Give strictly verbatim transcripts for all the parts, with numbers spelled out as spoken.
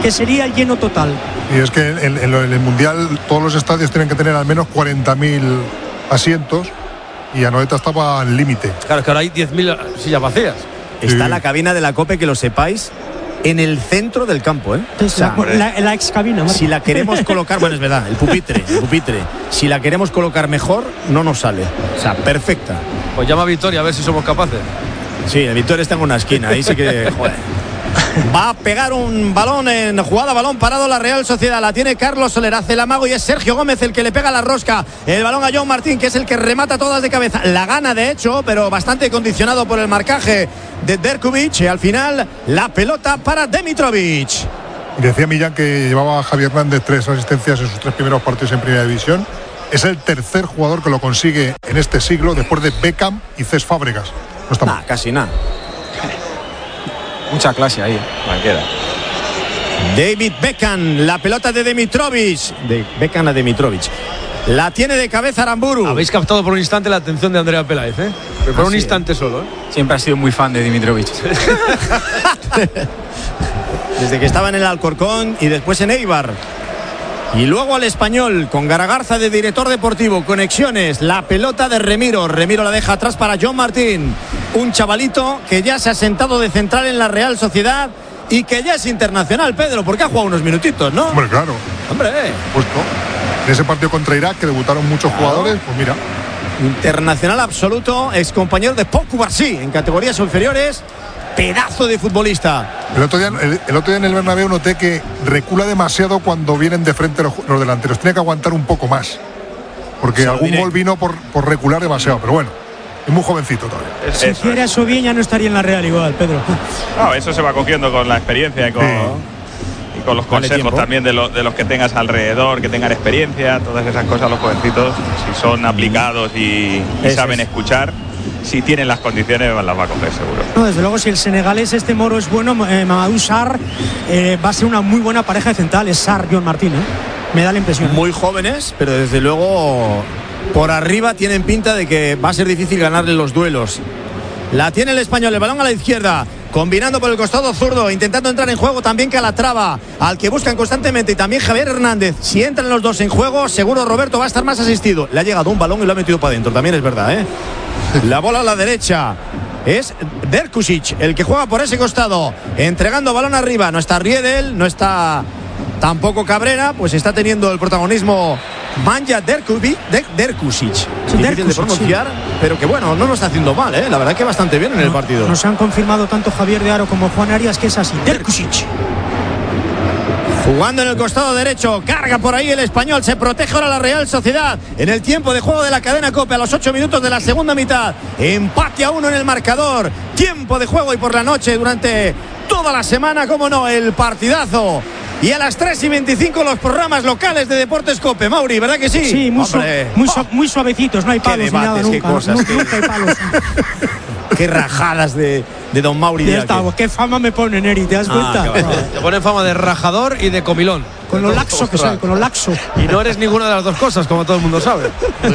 que sería el lleno total. Y es que en, en, en el Mundial todos los estadios tienen que tener al menos cuarenta mil asientos y Anoeta estaba al límite. Claro, es que ahora hay diez mil sillas vacías. Está Sí. la cabina de la COPE, que lo sepáis, en el centro del campo, ¿eh? Es O sea, la, la, la ex cabina. si la queremos colocar, bueno, es verdad, el pupitre, el pupitre. Si la queremos colocar mejor, no nos sale. O sea, perfecta. Pues llama a Victoria a ver si somos capaces. Sí, el Victoria está en una esquina, ahí sí que, joder. Va a pegar un balón en jugada, balón parado la Real Sociedad. La tiene Carlos Soler, hace el amago y es Sergio Gómez el que le pega la rosca. El balón a John Martín, que es el que remata todas de cabeza. La gana, de hecho, pero bastante condicionado por el marcaje de Derkuvic. Y al final, la pelota para Dimitrovic. Decía Millán que llevaba a Javier Hernández tres asistencias en sus tres primeros partidos en Primera División. Es el tercer jugador que lo consigue en este siglo, después de Beckham y Cesc Fábregas. No está Nah, mal. casi nada. Mucha clase ahí. Cualquiera. David Beckham, la pelota de Dimitrovic. De Beckham a Dimitrovic. La tiene de cabeza Aramburu. Habéis captado por un instante la atención de Andrea Peláez, ¿eh? Pero por Ah, un sí. instante solo, ¿eh? Siempre ha sido muy fan de Dimitrovic. Desde que estaba en el Alcorcón y después en Eibar. Y luego al Español, con Garagarza de director deportivo, conexiones, la pelota de Remiro. Remiro la deja atrás para John Martín. Un chavalito que ya se ha sentado de central en la Real Sociedad y que ya es internacional, Pedro, porque ha jugado unos minutitos, ¿no? Hombre, claro, Hombre, puesto. En ese partido contra Irak, que debutaron muchos jugadores, pues mira. internacional absoluto, ex compañero de Pau Cubarsí en categorías inferiores. Pedazo de futbolista. El otro día, el, el otro día en el Bernabéu noté que recula demasiado cuando vienen de frente los, los delanteros. Tiene que aguantar un poco más. Porque Se lo algún diré. gol vino por, por recular demasiado. Pero bueno, es muy jovencito todavía. Es- Si eso hiciera es. eso bien, ya no estaría en la Real igual, Pedro. No, eso se va cogiendo con la experiencia y con, Sí. y con los Dale consejos tiempo. también de, lo- de los que tengas alrededor, que tengan experiencia, todas esas cosas los jovencitos, si son aplicados y, y Eso saben es. escuchar, si tienen las condiciones las va a coger seguro. No, desde luego, si el senegalés este Moro es bueno, eh, Mamadou Sarr eh, va a ser una muy buena pareja de centrales. Sarr, John Martín, ¿eh? Me da la impresión. Muy jóvenes, pero desde luego por arriba tienen pinta de que va a ser difícil ganarle los duelos. La tiene el Español, el balón a la izquierda, combinando por el costado zurdo, intentando entrar en juego también Calatrava, al que buscan constantemente, y también Javier Hernández. Si entran los dos en juego, seguro Roberto va a estar más asistido. Le ha llegado un balón y lo ha metido para adentro, también es verdad, ¿eh? La bola a la derecha. Es Derkušić el que juega por ese costado, entregando balón arriba. No está Riedel, no está tampoco Cabrera, pues está teniendo el protagonismo Manja Derkušić, de, Derkušić. Difícil de Derkušić, pronunciar, pero que bueno, no lo está haciendo mal, ¿eh? La verdad que bastante bien en el partido. Nos han confirmado tanto Javier de Aro como Juan Arias que es así. Derkušić. Jugando en el costado derecho, carga por ahí el Español, se protege ahora la Real Sociedad en el tiempo de juego de la cadena COPE a los ocho minutos de la segunda mitad. Empate a uno en el marcador, tiempo de juego y por la noche durante toda la semana, como no, el partidazo. Y a las tres y veinticinco los programas locales de Deportes COPE, Mauri, ¿verdad que sí? Sí, muy, su- Hombre, muy, su- muy suavecitos, no hay Qué palos ni nada debates, qué nunca. cosas, nunca, qué- nunca hay palos. qué rajadas de, de don Mauri Ya Díaz. está, qué fama me pone Neri, ¿te das Ah, cuenta? qué barbaridad. Te ponen fama de rajador y de comilón. Con lo laxo que soy, con lo laxo. Y no eres ninguna de las dos cosas, como todo el mundo sabe.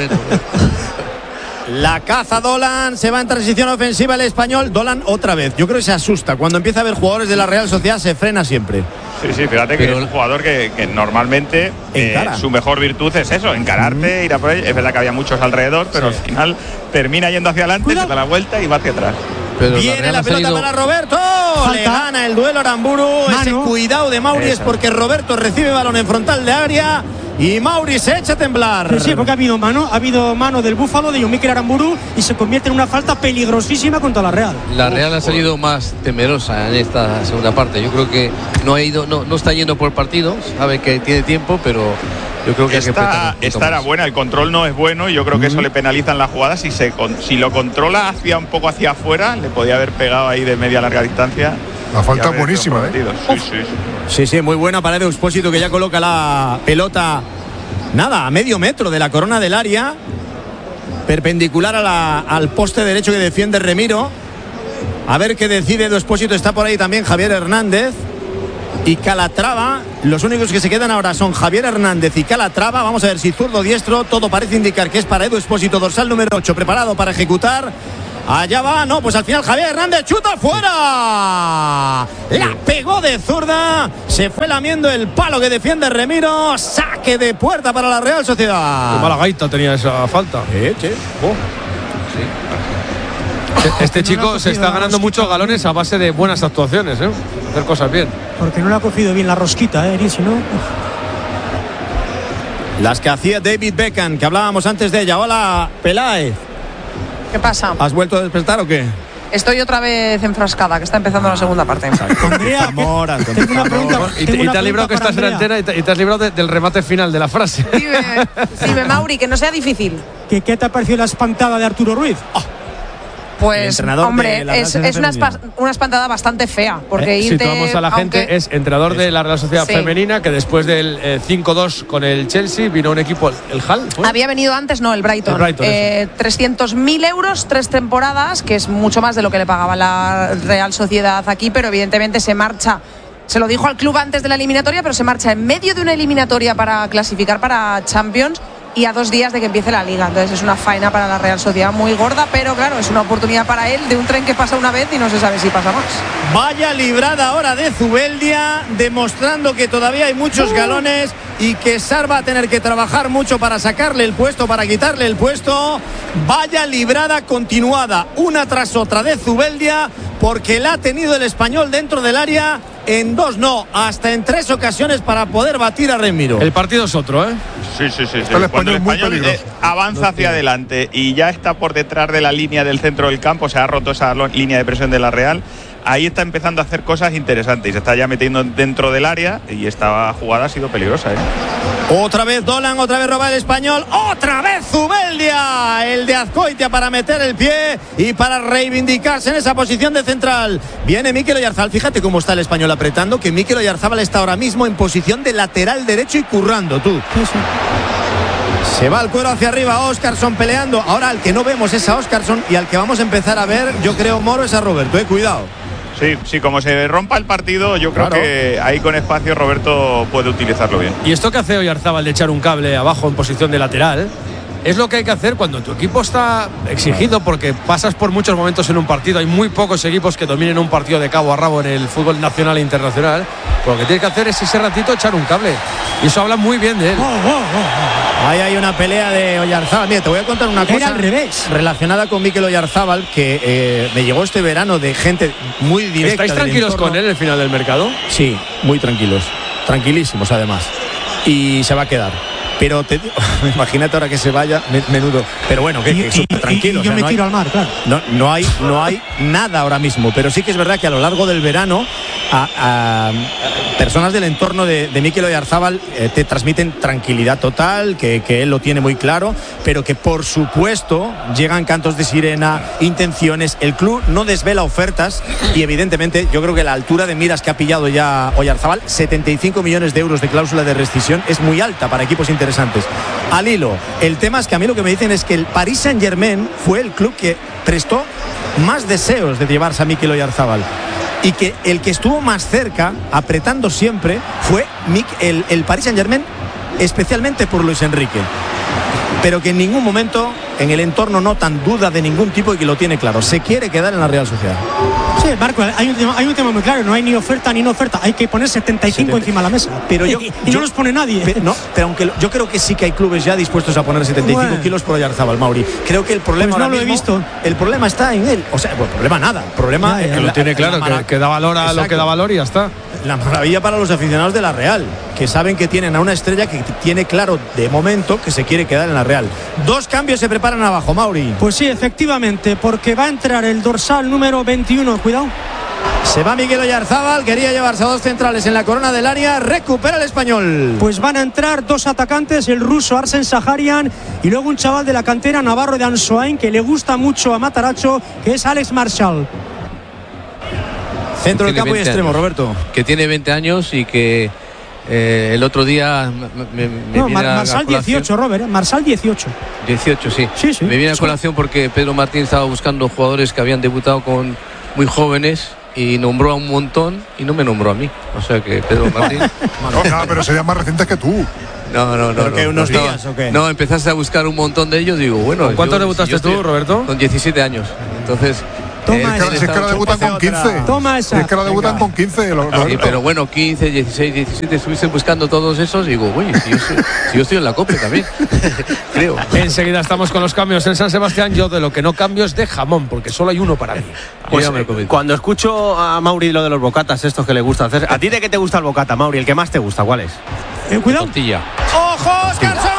La caza Dolan, se va en transición ofensiva el Español. Dolan otra vez, yo creo que se asusta. Cuando empieza a ver jugadores de la Real Sociedad se frena siempre. Sí, sí, fíjate que es un jugador que, que normalmente eh, Encara. su mejor virtud es eso, encararte, ir a por él. Es verdad que había muchos alrededor, pero al final termina yendo hacia adelante, Cuidado. se da la vuelta y va hacia atrás. Pero Viene Real la ha pelota salido- para Roberto. Falta. Le gana el duelo Aramburu. Ese Mano. cuidado de Mauri es Esa. porque Roberto recibe balón en frontal de área y Mauri se echa a temblar. Sí, sí, porque ha habido mano, ha habido mano del Búfalo, de Yomikel Aramburu, y se convierte en una falta peligrosísima contra la Real. La Real ha salido más temerosa en esta segunda parte. Yo creo que no ha ido, no, no está yendo por partido, sabe que tiene tiempo, pero yo creo que hay que apretar un Esta, poquito esta era más. buena, el control no es bueno y yo creo que eso le penaliza en la jugada. Si, se, con- si lo controla hacia un poco hacia afuera, le podía haber pegado ahí de media a larga distancia. La falta y haber buenísima, ¿eh? comprometido. Sí, sí, sí. Sí, sí, muy buena para Edu Expósito, que ya coloca la pelota, nada, a medio metro de la corona del área, perpendicular a la- al poste derecho que defiende Remiro. A ver qué decide Edu Expósito. Está por ahí también Javier Hernández y Calatrava. Los únicos que se quedan ahora son Javier Hernández y Calatrava. Vamos a ver si zurdo diestro. Todo parece indicar que es para Edu Expósito, dorsal número ocho, preparado para ejecutar. Allá va, no, pues al final Javier Hernández chuta fuera. La pegó de zurda. Se fue lamiendo el palo que defiende Remiro. Saque de puerta para la Real Sociedad. Qué mala gaita tenía esa falta. Eh, che. Oh. Este chico se está ganando muchos galones a base de buenas actuaciones, ¿eh? Hacer cosas bien. Porque no le ha cogido bien la rosquita, ¿eh, si no? Las que hacía David Beckham, que hablábamos antes de ella. Hola, Peláez. ¿Qué pasa? ¿Has vuelto a despertar o qué? Estoy otra vez enfrascada, que está empezando la segunda parte. Andrea, amor, tengo una pregunta. Y te, y te has librado que estás en antena y te, y te has librado de, del remate final de la frase. Dime, dime, Mauri, que no sea difícil. ¿Qué, qué te ha parecido la espantada de Arturo Ruiz? Oh. Pues, hombre, es, es una, espa, una espantada bastante fea. Porque eh, irte, situamos a la gente, aunque, es entrenador de la Real Sociedad sí. Femenina, que después del eh, cinco dos con el Chelsea vino un equipo, el Hull. ¿Fue? Había venido antes, no, el Brighton. El Brighton eh, trescientos mil euros, tres temporadas, que es mucho más de lo que le pagaba la Real Sociedad aquí, pero evidentemente se marcha. Se lo dijo al club antes de la eliminatoria, pero se marcha en medio de una eliminatoria para clasificar para Champions y a dos días de que empiece la Liga. Entonces es una faena para la Real Sociedad muy gorda, pero claro, es una oportunidad para él de un tren que pasa una vez y no se sabe si pasa más. Vaya librada ahora de Zubeldia, demostrando que todavía hay muchos galones y que Sar va a tener que trabajar mucho para sacarle el puesto, para quitarle el puesto. Vaya librada continuada, una tras otra de Zubeldia, porque la ha tenido el Español dentro del área en dos, no, hasta en tres ocasiones para poder batir a Remiro. El partido es otro, ¿eh? Sí, sí, sí. sí. El Cuando el español español eh, avanza hacia adelante y ya está por detrás de la línea del centro del campo, se ha roto esa línea de presión de la Real, ahí está empezando a hacer cosas interesantes y se está ya metiendo dentro del área y esta jugada ha sido peligrosa, ¿eh? Otra vez Dolan, otra vez roba el Español, otra vez Zubeldia, el de Azcoitia para meter el pie y para reivindicarse en esa posición de central. Viene Mikel Oyarzabal, fíjate cómo está el Español apretando, que Mikel Oyarzabal está ahora mismo en posición de lateral derecho y currando, tú. Sí, sí. Se va el cuero hacia arriba, Óscarson peleando. Ahora al que no vemos es a Óscarson y al que vamos a empezar a ver, yo creo, Moro, es a Roberto, eh, cuidado. Sí, sí, como se rompa el partido, yo creo Claro. que ahí con espacio Roberto puede utilizarlo bien. Y esto que hace Oyarzabal de echar un cable abajo en posición de lateral es lo que hay que hacer cuando tu equipo está exigido, porque pasas por muchos momentos en un partido. Hay muy pocos equipos que dominen un partido de cabo a rabo en el fútbol nacional e internacional. Pues lo que tienes que hacer es ese ratito echar un cable. Y eso habla muy bien de él. Oh, oh, oh, oh. Ahí hay una pelea de Oyarzabal. Mira, te voy a contar una Era cosa al revés. relacionada con Mikel Oyarzabal que eh, me llegó este verano de gente muy directa. ¿Estáis del tranquilos entorno. con él el final del mercado? Sí, muy tranquilos. Tranquilísimos, además. Y se va a quedar. Pero te, imagínate ahora que se vaya, menudo. Pero bueno, que, Y, que y- súper tranquilo. y yo o sea, me no tiro hay, al mar, claro. no, no, hay, no hay nada ahora mismo. Pero sí que es verdad que a lo largo del verano a, a- a personas del entorno de, de Mikel Oyarzabal eh, te transmiten tranquilidad total, que, que él lo tiene muy claro, pero que por supuesto llegan cantos de sirena, intenciones. El club no desvela ofertas y evidentemente yo creo que la altura de miras que ha pillado ya Oyarzabal, setenta y cinco millones de euros de cláusula de rescisión, es muy alta para equipos interesantes. Al hilo, el tema es que a mí lo que me dicen es que el Paris Saint-Germain fue el club que prestó más deseos de llevarse a Mikel Oyarzabal y que el que estuvo más cerca, apretando siempre, fue Mick, el, el Paris Saint-Germain, especialmente por Luis Enrique, pero que en ningún momento en el entorno notan duda de ningún tipo y que lo tiene claro, se quiere quedar en la Real Sociedad. Sí, Marco, hay un, tema, hay un tema muy claro, no hay ni oferta ni no oferta, hay que poner setenta y cinco setenta. encima de la mesa. Pero yo, y, y yo- no los pone nadie. Pero, no, pero aunque lo- yo creo que sí que hay clubes ya dispuestos a poner setenta y cinco Bueno. kilos por Oyarzabal, Mauri. Creo que el problema Pues no ahora lo he mismo- visto. el problema está en él. O sea, pues problema nada. Problema Ya, ya. en Que la- lo tiene en claro, la que, mara- que da valor a lo Exacto. que da valor y ya está. La maravilla para los aficionados de la Real, que saben que tienen a una estrella que tiene claro de momento que se quiere quedar en la Real. Dos cambios se preparan abajo, Mauri. Pues sí, efectivamente, porque va a entrar el dorsal número veintiuno, cuidado. Se va Miguel Oyarzabal, quería llevarse a dos centrales en la corona del área, recupera el Español. Pues van a entrar dos atacantes, el ruso Arsen Saharian y luego un chaval de la cantera navarro de Ansoain que le gusta mucho a Mataracho, que es Alex Marshall. Centro del Tiene campo y veinte extremo, años. Roberto. Que tiene veinte años y que eh, el otro día me, me- me No, viene Mar- a- a Marshall colación- dieciocho, Robert, ¿eh? Marshall dieciocho. dieciocho, sí. Sí, sí. Me viene a Sí. colación porque Pedro Martín estaba buscando jugadores que habían debutado con muy jóvenes y nombró a un montón y no me nombró a mí. O sea que Pedro Martín. No, nada, pero serían más recientes que tú. No, no, no. ¿Pero no, qué, unos no, días o qué? No, empezaste a buscar un montón de ellos, digo, bueno. ¿Con cuántos yo- debutaste yo estoy- tú, Roberto? Con diecisiete años. Entonces. Toma él- esa. él Si es que estaba- ahora debutan con quince. Toma esa. Si es que ahora debutan con quince. lo- Sí, Roberto. pero bueno, quince, dieciséis, diecisiete, estuviste buscando todos esos y digo, uy, si yo, soy- si yo estoy en la COPE también, creo. Enseguida estamos con los cambios en San Sebastián. Yo de lo que no cambio es de jamón, porque solo hay uno para mí. Pues, Ya me he comido. cuando escucho a Mauri lo de los bocatas, estos que le gusta hacer. ¿A ti de qué te gusta el bocata, Mauri? ¿El que más te gusta? ¿Cuál es? Eh, cuidado. Tortilla. ¡Ojo, Oscarson!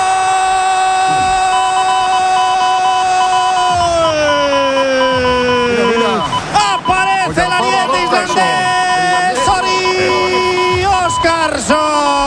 Aparece el ariete islandés, Sori Oscarson.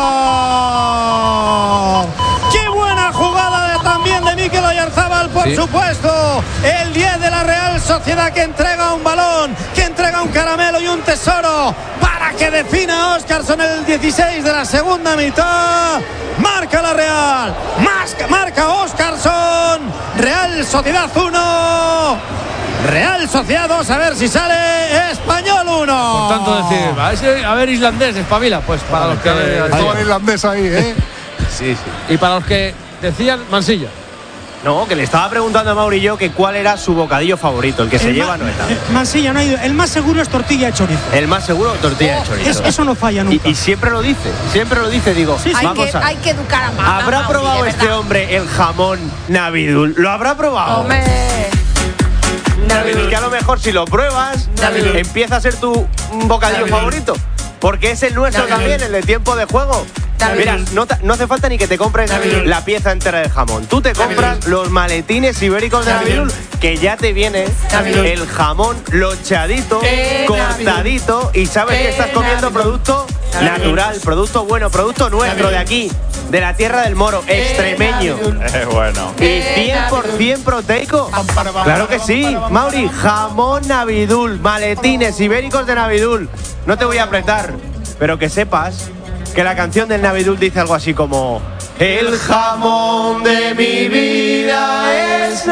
¡Qué buena jugada de, también de Mikel Oyarzabal, por Sí. supuesto! El diez de la Real Sociedad, que entrega un balón, que entrega un caramelo y un tesoro para que defina Oscarson el dieciséis de la segunda mitad. Marca la Real, más que marca Oscarson. Real Sociedad uno, Real Sociedad dos, a ver si sale Español uno. Por tanto, decir, a ver, si- a ver islandés, espabila. Pues para los que. Todo el irlandés ahí, ¿eh? Sí, sí. Y para los que decían Mansilla. No, que le estaba preguntando a Mauri yo que cuál era su bocadillo favorito, el que se El lleva ma- Noeta. eh, Mansilla no ha ido. El más seguro es tortilla de chorizo. El más seguro, tortilla de chorizo. Es- eso no falla Y, nunca. y siempre lo dice, siempre lo dice, digo, Sí, sí. Hay vamos que, a hay que educar a Mata, ¿Habrá Mauri, probado de este verdad. hombre el jamón Navidul? ¿Lo habrá probado? Hombre. Navidul, que a lo mejor si lo pruebas, Navidul. empieza a ser tu bocadillo Navidul. favorito. Porque es el nuestro Navidul. también, el de tiempo de juego. Navidul. Mira, no, ta- no hace falta ni que te compres Navidul. la pieza entera de jamón. Tú te compras Navidul. los maletines ibéricos de Navidul. Navidul, que ya te viene Navidul. el jamón lochadito, Eh, cortadito, y sabes que Eh, estás comiendo Navidul. producto Navidul. natural, producto bueno, producto nuestro Navidul. de aquí, de la tierra del Moro, extremeño. Navidul. Es bueno. Y cien por ciento proteico. Claro que sí, Mauri. Jamón Navidul, maletines ibéricos de Navidul. No te voy a apretar, pero que sepas que la canción del Navidul dice algo así como: el jamón de mi vida es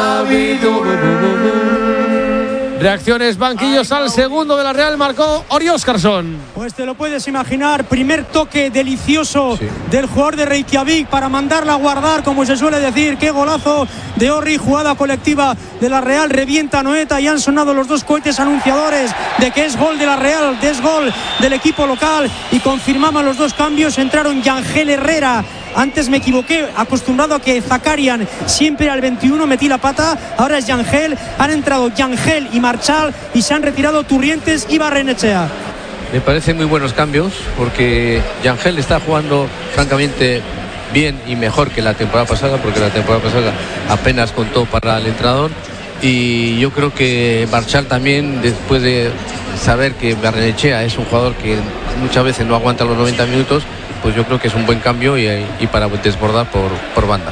Navidul. Reacciones, banquillos al segundo de la Real, marcó Ori Óscarsson. Pues te lo puedes imaginar, primer toque delicioso Sí. del jugador de Reykjavik para mandarla a guardar, como se suele decir. Qué golazo de Orri, jugada colectiva de la Real, revienta Noeta y han sonado los dos cohetes anunciadores de que es gol de la Real, de es gol del equipo local, y confirmaban los dos cambios. Entraron Yangel Herrera. Antes me equivoqué, acostumbrado a que Zakarian siempre al veintiuno metí la pata, ahora es Yangel. Han entrado Yangel y Marchal y se han retirado Turrientes y Barrenechea. Me parecen muy buenos cambios porque Yangel está jugando francamente bien y mejor que la temporada pasada, porque la temporada pasada apenas contó para el entrenador, y yo creo que Marchal también, después de saber que Barrenechea es un jugador que muchas veces no aguanta los noventa minutos, pues yo creo que es un buen cambio y, y para desbordar por, por banda.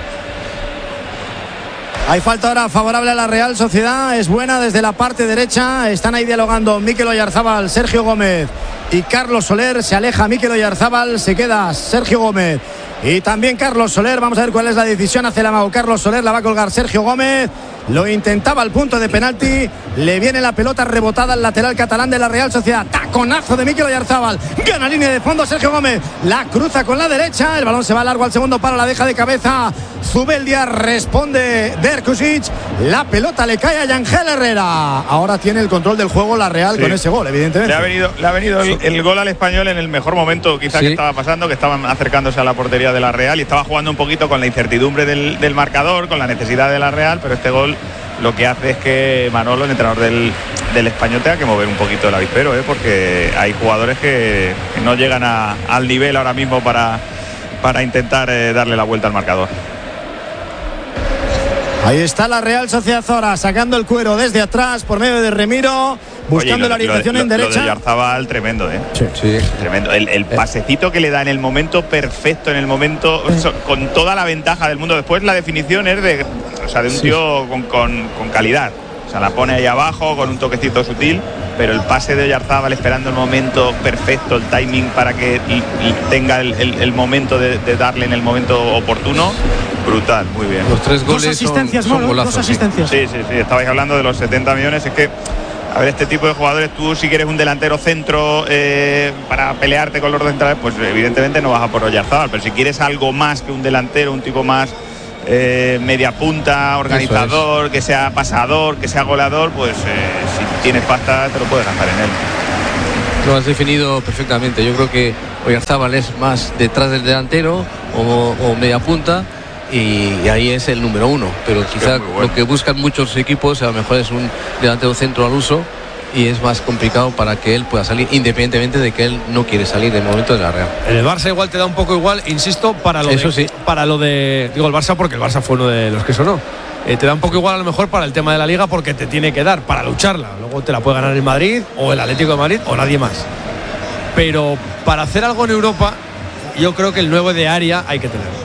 Hay falta ahora favorable a la Real Sociedad, es buena desde la parte derecha. Están ahí dialogando Mikel Oyarzábal, Sergio Gómez y Carlos Soler. Se aleja Mikel Oyarzábal, se queda Sergio Gómez y también Carlos Soler. Vamos a ver cuál es la decisión. Hace la mago Carlos Soler, la va a colgar Sergio Gómez. Lo intentaba al punto de penalti. Le viene la pelota rebotada al lateral catalán de la Real Sociedad. Taconazo de Mikel Oyarzábal. Gana línea de fondo Sergio Gómez. La cruza con la derecha. El balón se va largo al segundo palo. La deja de cabeza Zubeldia. Responde Derkusic. La pelota le cae a Yangel Herrera. Ahora tiene el control del juego la Real, Sí. con ese gol, evidentemente. Le ha venido, le ha venido el, el gol al Español en el mejor momento quizás Sí. que estaba pasando, que estaban acercándose a la portería de la Real y estaba jugando un poquito con la incertidumbre del, del marcador, con la necesidad de la Real, pero este gol lo que hace es que Manolo, el entrenador del, del Español, tenga que mover un poquito el avispero, ¿eh? Porque hay jugadores que, que no llegan a, al nivel ahora mismo para, para intentar eh, darle la vuelta al marcador. Ahí está la Real Sociedad ahora sacando el cuero desde atrás por medio de Remiro, buscando Oye, la orientación lo, en lo, derecha. Lo de Yarzabal, tremendo, ¿eh? Sí. Tremendo. El, el pasecito que le da en el momento perfecto, en el momento, so- con toda la ventaja del mundo. Después la definición es de, o sea, de un Sí. tío con, con, con calidad. O sea, la pone ahí abajo con un toquecito sutil, pero el pase de Oyarzábal esperando el momento perfecto, el timing para que y, y tenga el, el, el momento de, de darle en el momento oportuno, brutal, muy bien. Los tres Dos goles asistencias, son, son Molo, golazos. dos sí. asistencias. Sí, sí, sí, estabais hablando de los setenta millones, es que A ver, este tipo de jugadores, tú si quieres un delantero centro eh, para pelearte con los centrales, pues evidentemente no vas a por Oyarzábal, pero si quieres algo más que un delantero, un tipo más eh, media punta, organizador, es. que sea pasador, que sea goleador, pues eh, si tienes pasta te lo puedes gastar en él. Lo has definido perfectamente. Yo creo que Oyarzábal es más detrás del delantero o, o media punta y, y ahí es el número uno. Pero es quizá bueno. Lo que buscan muchos equipos a lo mejor es un delantero centro al uso y es más complicado para que él pueda salir, independientemente de que él no quiere salir de momento de la Real. En el Barça igual te da un poco igual, insisto, para lo Eso de, sí. para lo de digo el Barça porque el Barça fue uno de los que sonó. Eh, te da un poco igual a lo mejor para el tema de la Liga porque te tiene que dar para lucharla. Luego te la puede ganar el Madrid o el Atlético de Madrid o nadie más. Pero para hacer algo en Europa, yo creo que el nueve de área hay que tener.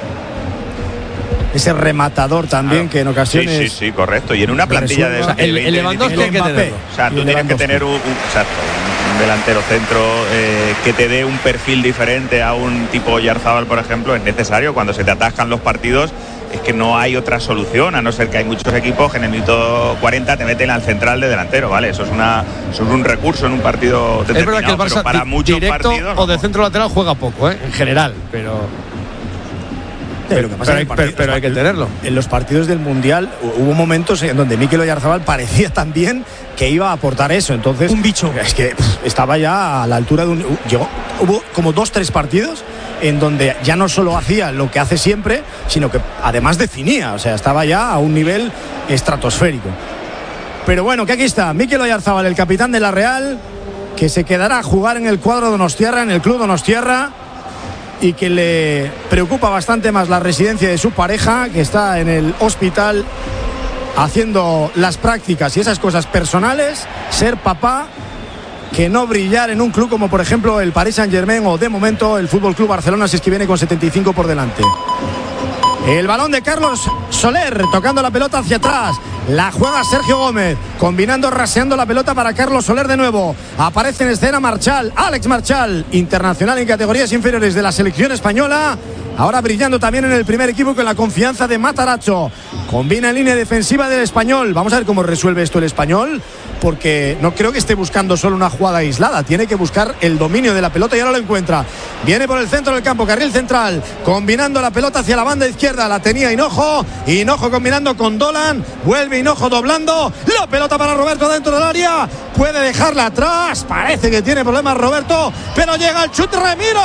Ese rematador también, claro, que en ocasiones. Sí, sí, sí, correcto. Y en una plantilla de. O sea, el, el Lewandowski hay que tenerlo. O sea, tú tienes que tener un, un, exacto, un delantero centro eh, que te dé un perfil diferente a un tipo Oyarzábal, por ejemplo. Es necesario cuando se te atascan los partidos. Es que no hay otra solución, a no ser que hay muchos equipos que en el minuto cuarenta te meten al central de delantero, ¿vale? Eso es una eso es un recurso en un partido determinado. Es verdad que el Barça pero para di- muchos directo partidos, o de centro lateral juega poco, ¿eh? En general, pero Pero, pero, pero, hay, pero, pero hay que tenerlo. En los partidos del Mundial hubo momentos en donde Mikel Oyarzábal parecía también que iba a aportar eso. Entonces, un bicho. Es que pff, estaba ya a la altura de un. Llegó, hubo como dos, tres partidos en donde ya no solo hacía lo que hace siempre, sino que además definía. O sea, estaba ya a un nivel estratosférico. Pero bueno, que aquí está Mikel Oyarzábal, el capitán de la Real, que se quedará a jugar en el cuadro donostiarra, en el club donostiarra, y que le preocupa bastante más la residencia de su pareja, que está en el hospital haciendo las prácticas y esas cosas personales, ser papá, que no brillar en un club como por ejemplo el Paris Saint-Germain o de momento el Fútbol Club Barcelona, si es que viene con setenta y cinco por delante. El balón de Carlos Soler, tocando la pelota hacia atrás. La juega Sergio Gómez, combinando, raseando la pelota para Carlos Soler de nuevo. Aparece en escena Marchal, Alex Marchal, internacional en categorías inferiores de la selección española. Ahora brillando también en el primer equipo con la confianza de Matarazzo. Combina en línea defensiva del Español. Vamos a ver cómo resuelve esto el Español, porque no creo que esté buscando solo una jugada aislada. Tiene que buscar el dominio de la pelota y ahora lo encuentra. Viene por el centro del campo, carril central, combinando la pelota hacia la banda izquierda. La tenía Hinojo. Hinojo combinando con Dolan. Vuelve Hinojo doblando. La pelota para Roberto dentro del área. Puede dejarla atrás. Parece que tiene problemas Roberto, pero llega el chute Remiro.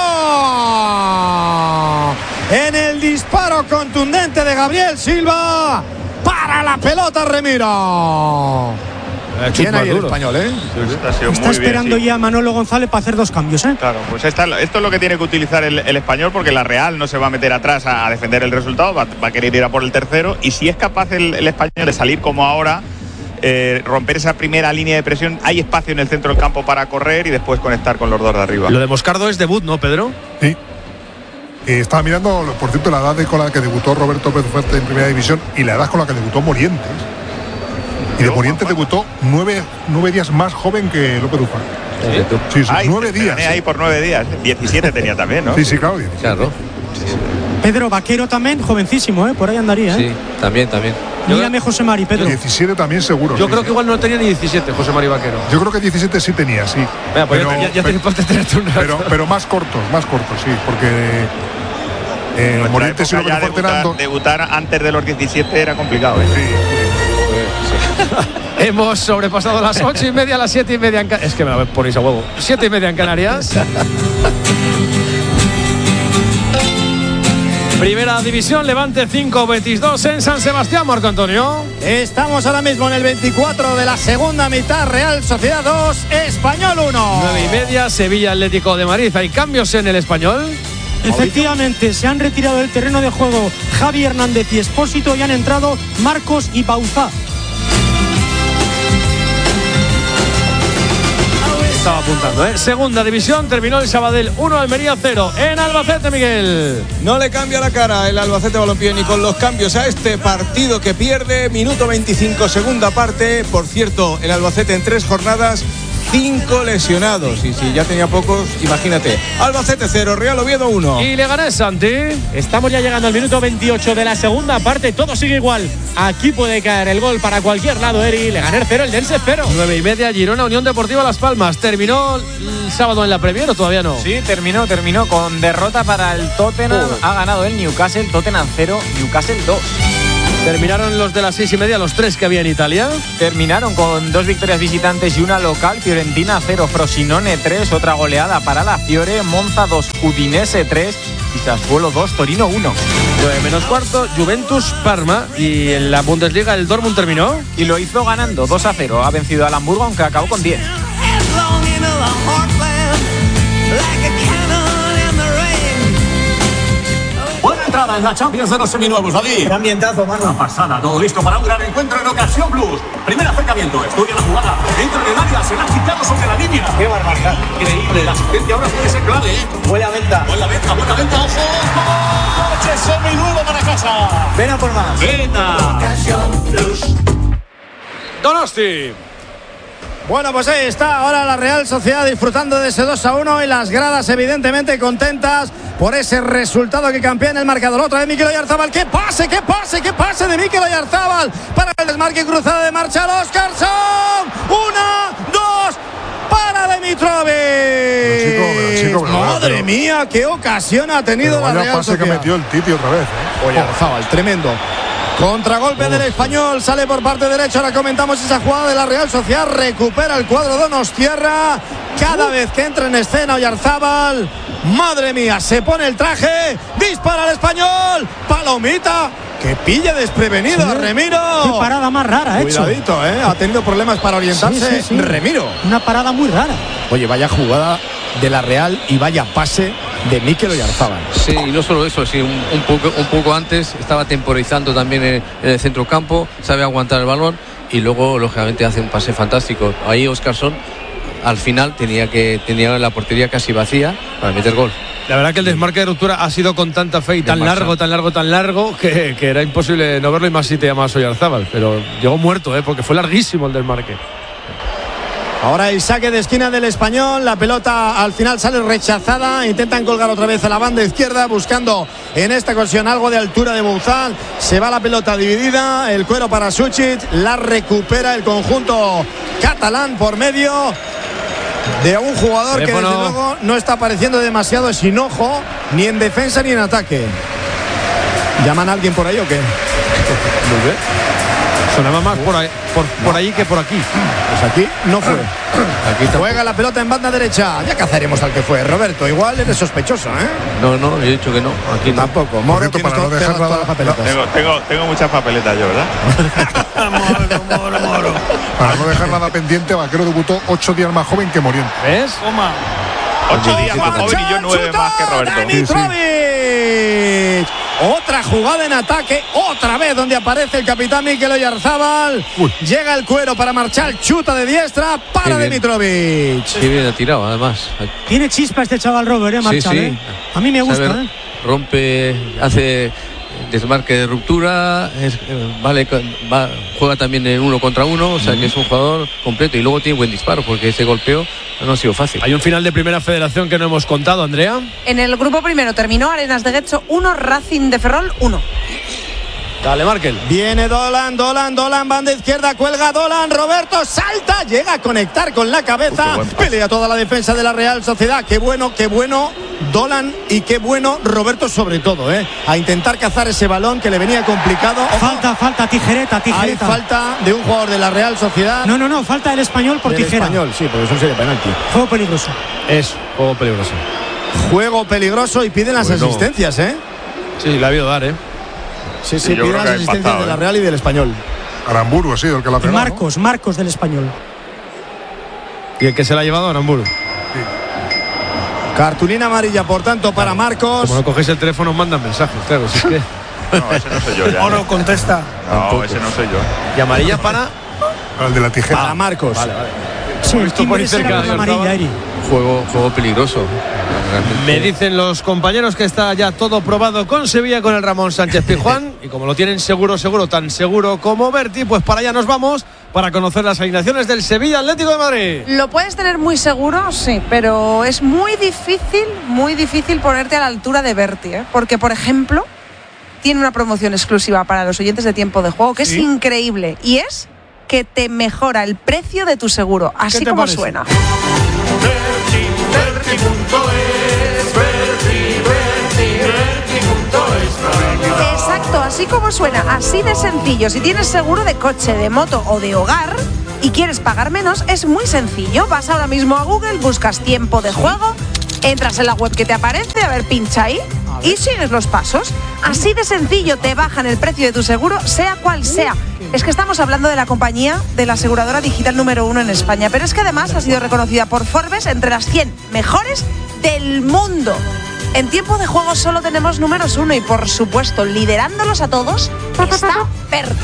En el disparo contundente de Gabriel Silva. Para la pelota Remiro. Tiene ahí el Español, ¿eh? Está, Está esperando bien, sí. ya Manolo González para hacer dos cambios, ¿eh? Claro, pues esta, esto es lo que tiene que utilizar el, el Español, porque la Real no se va a meter atrás a, a defender el resultado, va, va a querer ir a por el tercero, y si es capaz el, el Español de salir como ahora, eh, romper esa primera línea de presión, hay espacio en el centro del campo para correr y después conectar con los dos de arriba. Lo de Moscardo es debut, ¿no, Pedro? Sí. Eh, estaba mirando, por cierto, la edad de con la que debutó Roberto Pérez Fuerte en primera división y la edad con la que debutó Morientes. Y de Morientes debutó nueve, nueve días más joven que López Dufán. Sí, sí, sí Ay, nueve días. Ahí por nueve días. diecisiete tenía también, ¿no? Sí, sí, claro. diecisiete. Claro. Pedro Vaquero también, jovencísimo, ¿eh? Por ahí andaría, ¿eh? Sí, también, también. Mírame José Mari, Pedro. diecisiete también seguro. Yo sí, creo sí. que igual no tenía ni diecisiete, José Mari Vaquero. Yo creo que diecisiete sí tenía, sí. Venga, pues pero, ya, ya, ya pero, te tenerte un rato. pero, pero más cortos, más cortos, sí, porque eh, Morientes y López ya Fuerte debutar, eran... debutar antes de los diecisiete era complicado, ¿eh? Sí, sí. Hemos sobrepasado las ocho y media, las siete y media en Canarias. Es que me la ponéis a huevo. Siete y media en Canarias. Primera división, Levante cinco, Betis dos en San Sebastián, Marco Antonio. Estamos ahora mismo en el veinticuatro de la segunda mitad. Real Sociedad dos, Español uno. Nueve y media, Sevilla Atlético de Madrid. ¿Hay cambios en el Español? Efectivamente, se han retirado del terreno de juego Javi Hernández y Expósito y han entrado Marcos y Bauzá. Estaba apuntando, ¿eh? Segunda división, terminó el Sabadell uno, Almería cero. En Albacete, Miguel. No le cambia la cara el Albacete Balompié ni con los cambios a este partido que pierde. Minuto veinticinco, segunda parte. Por cierto, el Albacete en tres jornadas cinco lesionados. Y si ya tenía pocos, imagínate. Albacete cero, Real Oviedo uno. Y Leganés, Santi. Estamos ya llegando al minuto veintiocho de la segunda parte. Todo sigue igual. Aquí puede caer el gol para cualquier lado, Eri. Leganés cero, el Dense cero. Nueve y media, Girona, Unión Deportiva Las Palmas. ¿Terminó el sábado en la Premier o todavía no? Sí, terminó, terminó con derrota para el Tottenham. Oh. Ha ganado el Newcastle, Tottenham cero, Newcastle dos. ¿Terminaron los de las seis y media, los tres que había en Italia? Terminaron con dos victorias visitantes y una local. Fiorentina cero, Frosinone tres, otra goleada para la Fiore. Monza dos, Udinese tres y Sassuolo dos, Torino uno. nueve menos cuarto, Juventus, Parma. Y en la Bundesliga el Dortmund terminó. Y lo hizo ganando dos a cero. Ha vencido al Hamburgo, aunque acabó con diez. Buena entrada en la Champions de los seminuevos, David. Qué ambientazo, mano. Una pasada, todo listo para un gran encuentro en Ocasión Plus. Primer acercamiento, estudia la jugada. Entra en el área, se la ha quitado sobre la línea. Qué barbaridad. Increíble, la asistencia ahora puede ser clave, ¿eh? Buena venta. Buena venta, buena venta, ojo. Coche seminuevo para casa. Ven a por más. Venta. Ocasión Plus. Donosti. Bueno, pues ahí está ahora la Real Sociedad disfrutando de ese dos a uno y las gradas evidentemente contentas por ese resultado que campea en el marcador. Otra vez Mikel Oyarzabal, ¡qué pase, qué pase, qué pase de Mikel Oyarzabal! Para el desmarque cruzado de marcha al Óscarson. Una, dos, para Dimitrovic. Pero chico, pero Madre pero, mía, qué ocasión ha tenido la Real pase Sociedad. Que metió el Titi otra vez, ¿eh? Oyarzabal, tremendo. Contragolpe del Español, sale por parte derecha. Ahora comentamos esa jugada de la Real Sociedad. Recupera el cuadro Donostiarra. Cada vez que entra en escena Oyarzabal, madre mía, se pone el traje. Dispara el Español. Palomita, que pilla desprevenido sí. a Remiro. Qué parada más rara, ¿eh? Cuidadito, ¿eh? Ha tenido problemas para orientarse. Sí, sí, sí. Remiro. Una parada muy rara. Oye, vaya jugada de la Real y vaya pase de Mikel Oyarzabal. Sí, y no solo eso, sí, un, un, poco, un poco antes estaba temporizando también en, en el centrocampo, sabe aguantar el balón y luego lógicamente hace un pase fantástico. Ahí Óscarson al final tenía que tenía la portería casi vacía para meter gol. La verdad que el desmarque de ruptura ha sido con tanta fe y tan marcha. largo, tan largo, tan largo que, que era imposible no verlo, y más si te llamas Oyarzabal, pero llegó muerto, ¿eh? Porque fue larguísimo el desmarque. Ahora el saque de esquina del Español, la pelota al final sale rechazada, intentan colgar otra vez a la banda izquierda buscando en esta ocasión algo de altura de Bouzal, se va la pelota dividida, el cuero para Suchit, la recupera el conjunto catalán por medio de un jugador Teléfono. que desde luego no está apareciendo demasiado sin ojo, ni en defensa ni en ataque. ¿Llaman a alguien por ahí o qué? Muy bien. Sonaba más por ahí, por, por allí que por aquí. Pues aquí no fue. Aquí juega la pelota en banda derecha. Ya cazaremos al que fue. Roberto, igual eres sospechoso, ¿eh? No, no, he dicho que no. Aquí no. Tampoco. Moro, para no dejar nada. Tengo, tengo, tengo muchas papeletas yo, ¿verdad? moro, moro, moro. Para no dejar nada pendiente, Vaquero debutó ocho días más joven que Moriente. ¿Ves? Toma. Ocho días más joven y yo nueve más que Roberto. Dimitrovic. Otra jugada en ataque, otra vez donde aparece el capitán Mikel Oyarzabal. Uy. Llega el cuero para marchar, chuta de diestra para Dimitrovic. Qué bien ha tirado, además. Tiene chispa este chaval Robert, ¿eh? Marchal, sí, sí. ¿eh? A mí me gusta, Sabe, ¿eh? Rompe, hace desmarque de ruptura, es, vale, va, juega también en uno contra uno, o sea que es un jugador completo y luego tiene buen disparo porque ese golpeo no ha sido fácil. Hay un final de Primera Federación que no hemos contado, Andrea. En el grupo primero terminó Arenas de Getxo uno, Racing de Ferrol uno. Dale, Markel. Viene Dolan, Dolan, Dolan, banda izquierda, cuelga Dolan, Roberto salta, llega a conectar con la cabeza, Uf, pelea toda la defensa de la Real Sociedad. Qué bueno, qué bueno Dolan y qué bueno Roberto sobre todo, ¿eh? A intentar cazar ese balón que le venía complicado. Ojo. Falta, falta, tijereta, tijereta. Hay falta de un jugador de la Real Sociedad. No, no, no, falta el Español por del tijera. Español, sí, porque eso sería penalti. Juego peligroso. Es juego peligroso. Juego peligroso y piden las bueno. asistencias, ¿eh? Sí, la ha habido dar, ¿eh? Sí, sí, piden las asistencias pasado, de la Real y del Español. Aramburu ha sido el que la ha pegado, Marcos, ¿no? Marcos del Español. Y el que se la ha llevado, Aramburu. Sí. Cartulina amarilla, por tanto, para claro. Marcos. Como no cogéis el teléfono, os mandan mensajes, claro, si es que... No, ese no soy yo ya. Oro, contesta. No, Tampoco. Ese no soy yo. ¿Y amarilla para? Para el de la tijera. Para Marcos. Vale, vale. Sí, esto por cerca de la amarilla, Eri. Juego, juego peligroso. Realmente. Me dicen los compañeros que está ya todo probado con Sevilla, con el Ramón Sánchez Pizjuán. Y como lo tienen seguro, seguro, tan seguro como Berti, pues para allá nos vamos. para conocer las alineaciones del Sevilla Atlético de Madrid. Lo puedes tener muy seguro, sí, pero es muy difícil, muy difícil ponerte a la altura de Berti, ¿eh? Porque, por ejemplo, tiene una promoción exclusiva para los oyentes de Tiempo de Juego que ¿sí? es increíble, y es que te mejora el precio de tu seguro, así como parece? Suena. Berti, Berti punto es, Berti, Berti, Berti punto es. Exacto, así como suena, así de sencillo. Si tienes seguro de coche, de moto o de hogar y quieres pagar menos, es muy sencillo. Vas ahora mismo a Google, buscas Tiempo de Juego, entras en la web que te aparece, a ver, pincha ahí y sigues los pasos. Así de sencillo te bajan el precio de tu seguro, sea cual sea. Es que estamos hablando de la compañía de la aseguradora digital número uno en España, pero es que además ha sido reconocida por Forbes entre las cien mejores del mundo. En Tiempo de Juego solo tenemos números uno y, por supuesto, liderándolos a todos está Berti.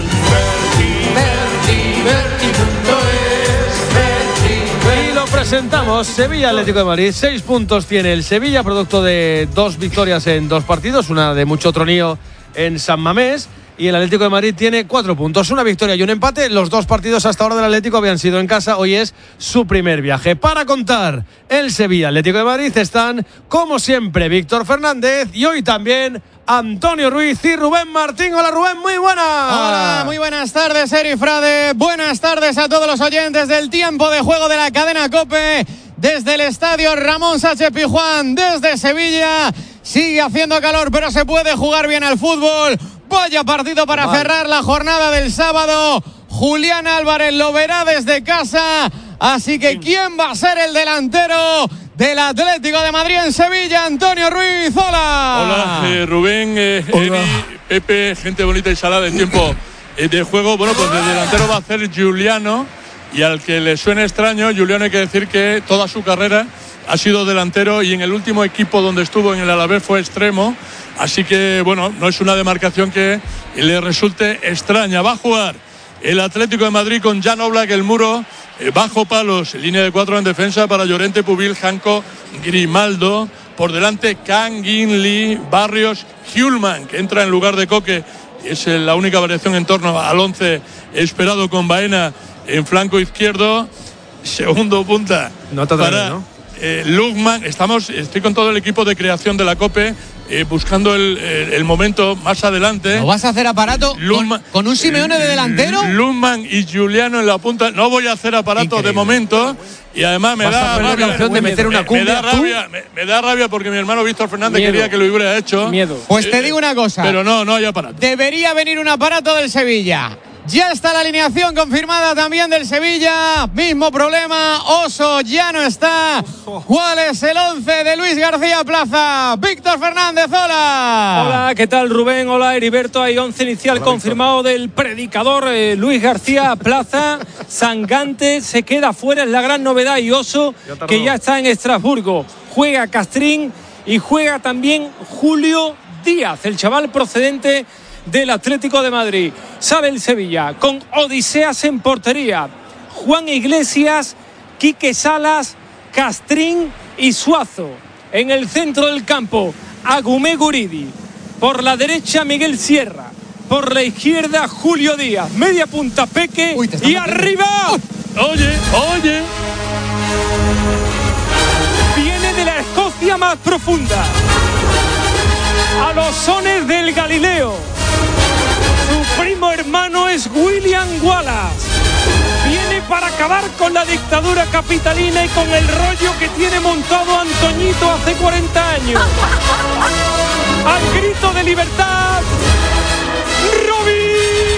Berti, Berti, Berti punto es, Berti, Y lo presentamos, Sevilla Atlético de Madrid, seis puntos tiene el Sevilla, producto de dos victorias en dos partidos, una de mucho tronío en San Mamés. Y el Atlético de Madrid tiene cuatro puntos, una victoria y un empate. Los dos partidos hasta ahora del Atlético habían sido en casa. Hoy es su primer viaje. Para contar el Sevilla Atlético de Madrid están, como siempre, Víctor Fernández y hoy también Antonio Ruiz y Rubén Martín. Hola Rubén, muy buenas. Hola, muy buenas tardes, Eri Frade. Buenas tardes a todos los oyentes del Tiempo de Juego de la cadena COPE. Desde el estadio Ramón Sánchez Pizjuán, desde Sevilla. Sigue haciendo calor, pero se puede jugar bien al fútbol. Vaya partido para vale. cerrar la jornada del sábado. Julián Álvarez lo verá desde casa. Así que ¿quién va a ser el delantero del Atlético de Madrid en Sevilla? Antonio Ruiz, hola. Hola, eh, Rubén, eh, Eri, Pepe, gente bonita y salada de Tiempo eh, de Juego. Bueno, pues el delantero va a ser Giuliano. Y al que le suene extraño, Giuliano, hay que decir que toda su carrera ha sido delantero y en el último equipo donde estuvo, en el Alavés, fue extremo. Así que, bueno, no es una demarcación que le resulte extraña. Va a jugar el Atlético de Madrid con Jan Oblak, el muro, eh, bajo palos, línea de cuatro en defensa para Llorente, Pubil, Janko, Grimaldo. Por delante, Kangin Lee, Barrios, Hjulman, que entra en lugar de Coque. Es la única variación en torno al once esperado, con Baena en flanco izquierdo. Segundo punta no te para atreve, ¿no? eh, Lugman. Estamos, estoy con todo el equipo de creación de la COPE. Eh, buscando el, el, el momento más adelante. ¿Lo vas a hacer aparato Lundman, con, con un Simeone de delantero? Lundman y Giuliano en la punta. No voy a hacer aparato Increíble. de momento. Y además me da rabia, la opción de meter una cumbia, me, me, da rabia me, me da rabia porque mi hermano Víctor Fernández Miedo. quería que lo hubiera hecho. Miedo. Pues te digo una cosa. Pero no, no hay aparato. Debería venir un aparato del Sevilla. Ya está la alineación confirmada también del Sevilla. Mismo problema, Oso ya no está. ¿Cuál es el once de Luis García Plaza? Víctor Fernández, hola. Hola, ¿qué tal Rubén? Hola Heriberto. Hay once inicial hola, confirmado Víctor. Del predicador eh, Luis García Plaza. Sangante se queda fuera, es la gran novedad. Y Oso, ya que ya está en Estrasburgo. Juega Castrín y juega también Julio Díaz, el chaval procedente del Atlético de Madrid. Sale el Sevilla con Odiseas en portería, Juan Iglesias, Quique Salas, Castrín y Suazo. En el centro del campo, Agumé Guridi. Por la derecha, Miguel Sierra. Por la izquierda, Julio Díaz. Media punta, Peque. Uy, y arriba. Oye, oye. Viene de la Escocia más profunda, a los sones del Galileo. Su primo hermano es William Wallace. Viene para acabar con la dictadura capitalina y con el rollo que tiene montado Antoñito hace cuarenta años. Al grito de libertad, Robin.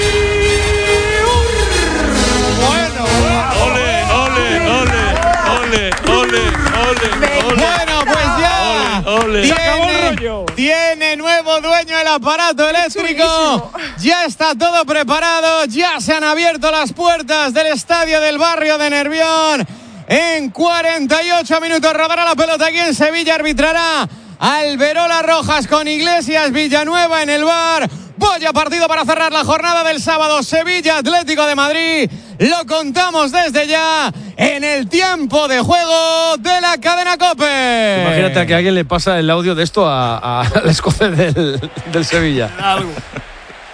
Bueno, ole, ole, ole, ole, ole, ole. Bueno, pues ya. Ole, ole. Se acabó el rollo. Tiene nuevo dueño el aparato eléctrico. Ya está todo preparado. Ya se han abierto las puertas del estadio del barrio de Nervión. En cuarenta y ocho minutos rodará la pelota aquí en Sevilla. Arbitrará Alberola Rojas con Iglesias Villanueva en el V A R. Vaya partido para cerrar la jornada del sábado. Sevilla Atlético de Madrid. Lo contamos desde ya en el Tiempo de Juego de la cadena COPE. Imagínate a que alguien le pasa el audio de esto a, a, al escocés del, del Sevilla.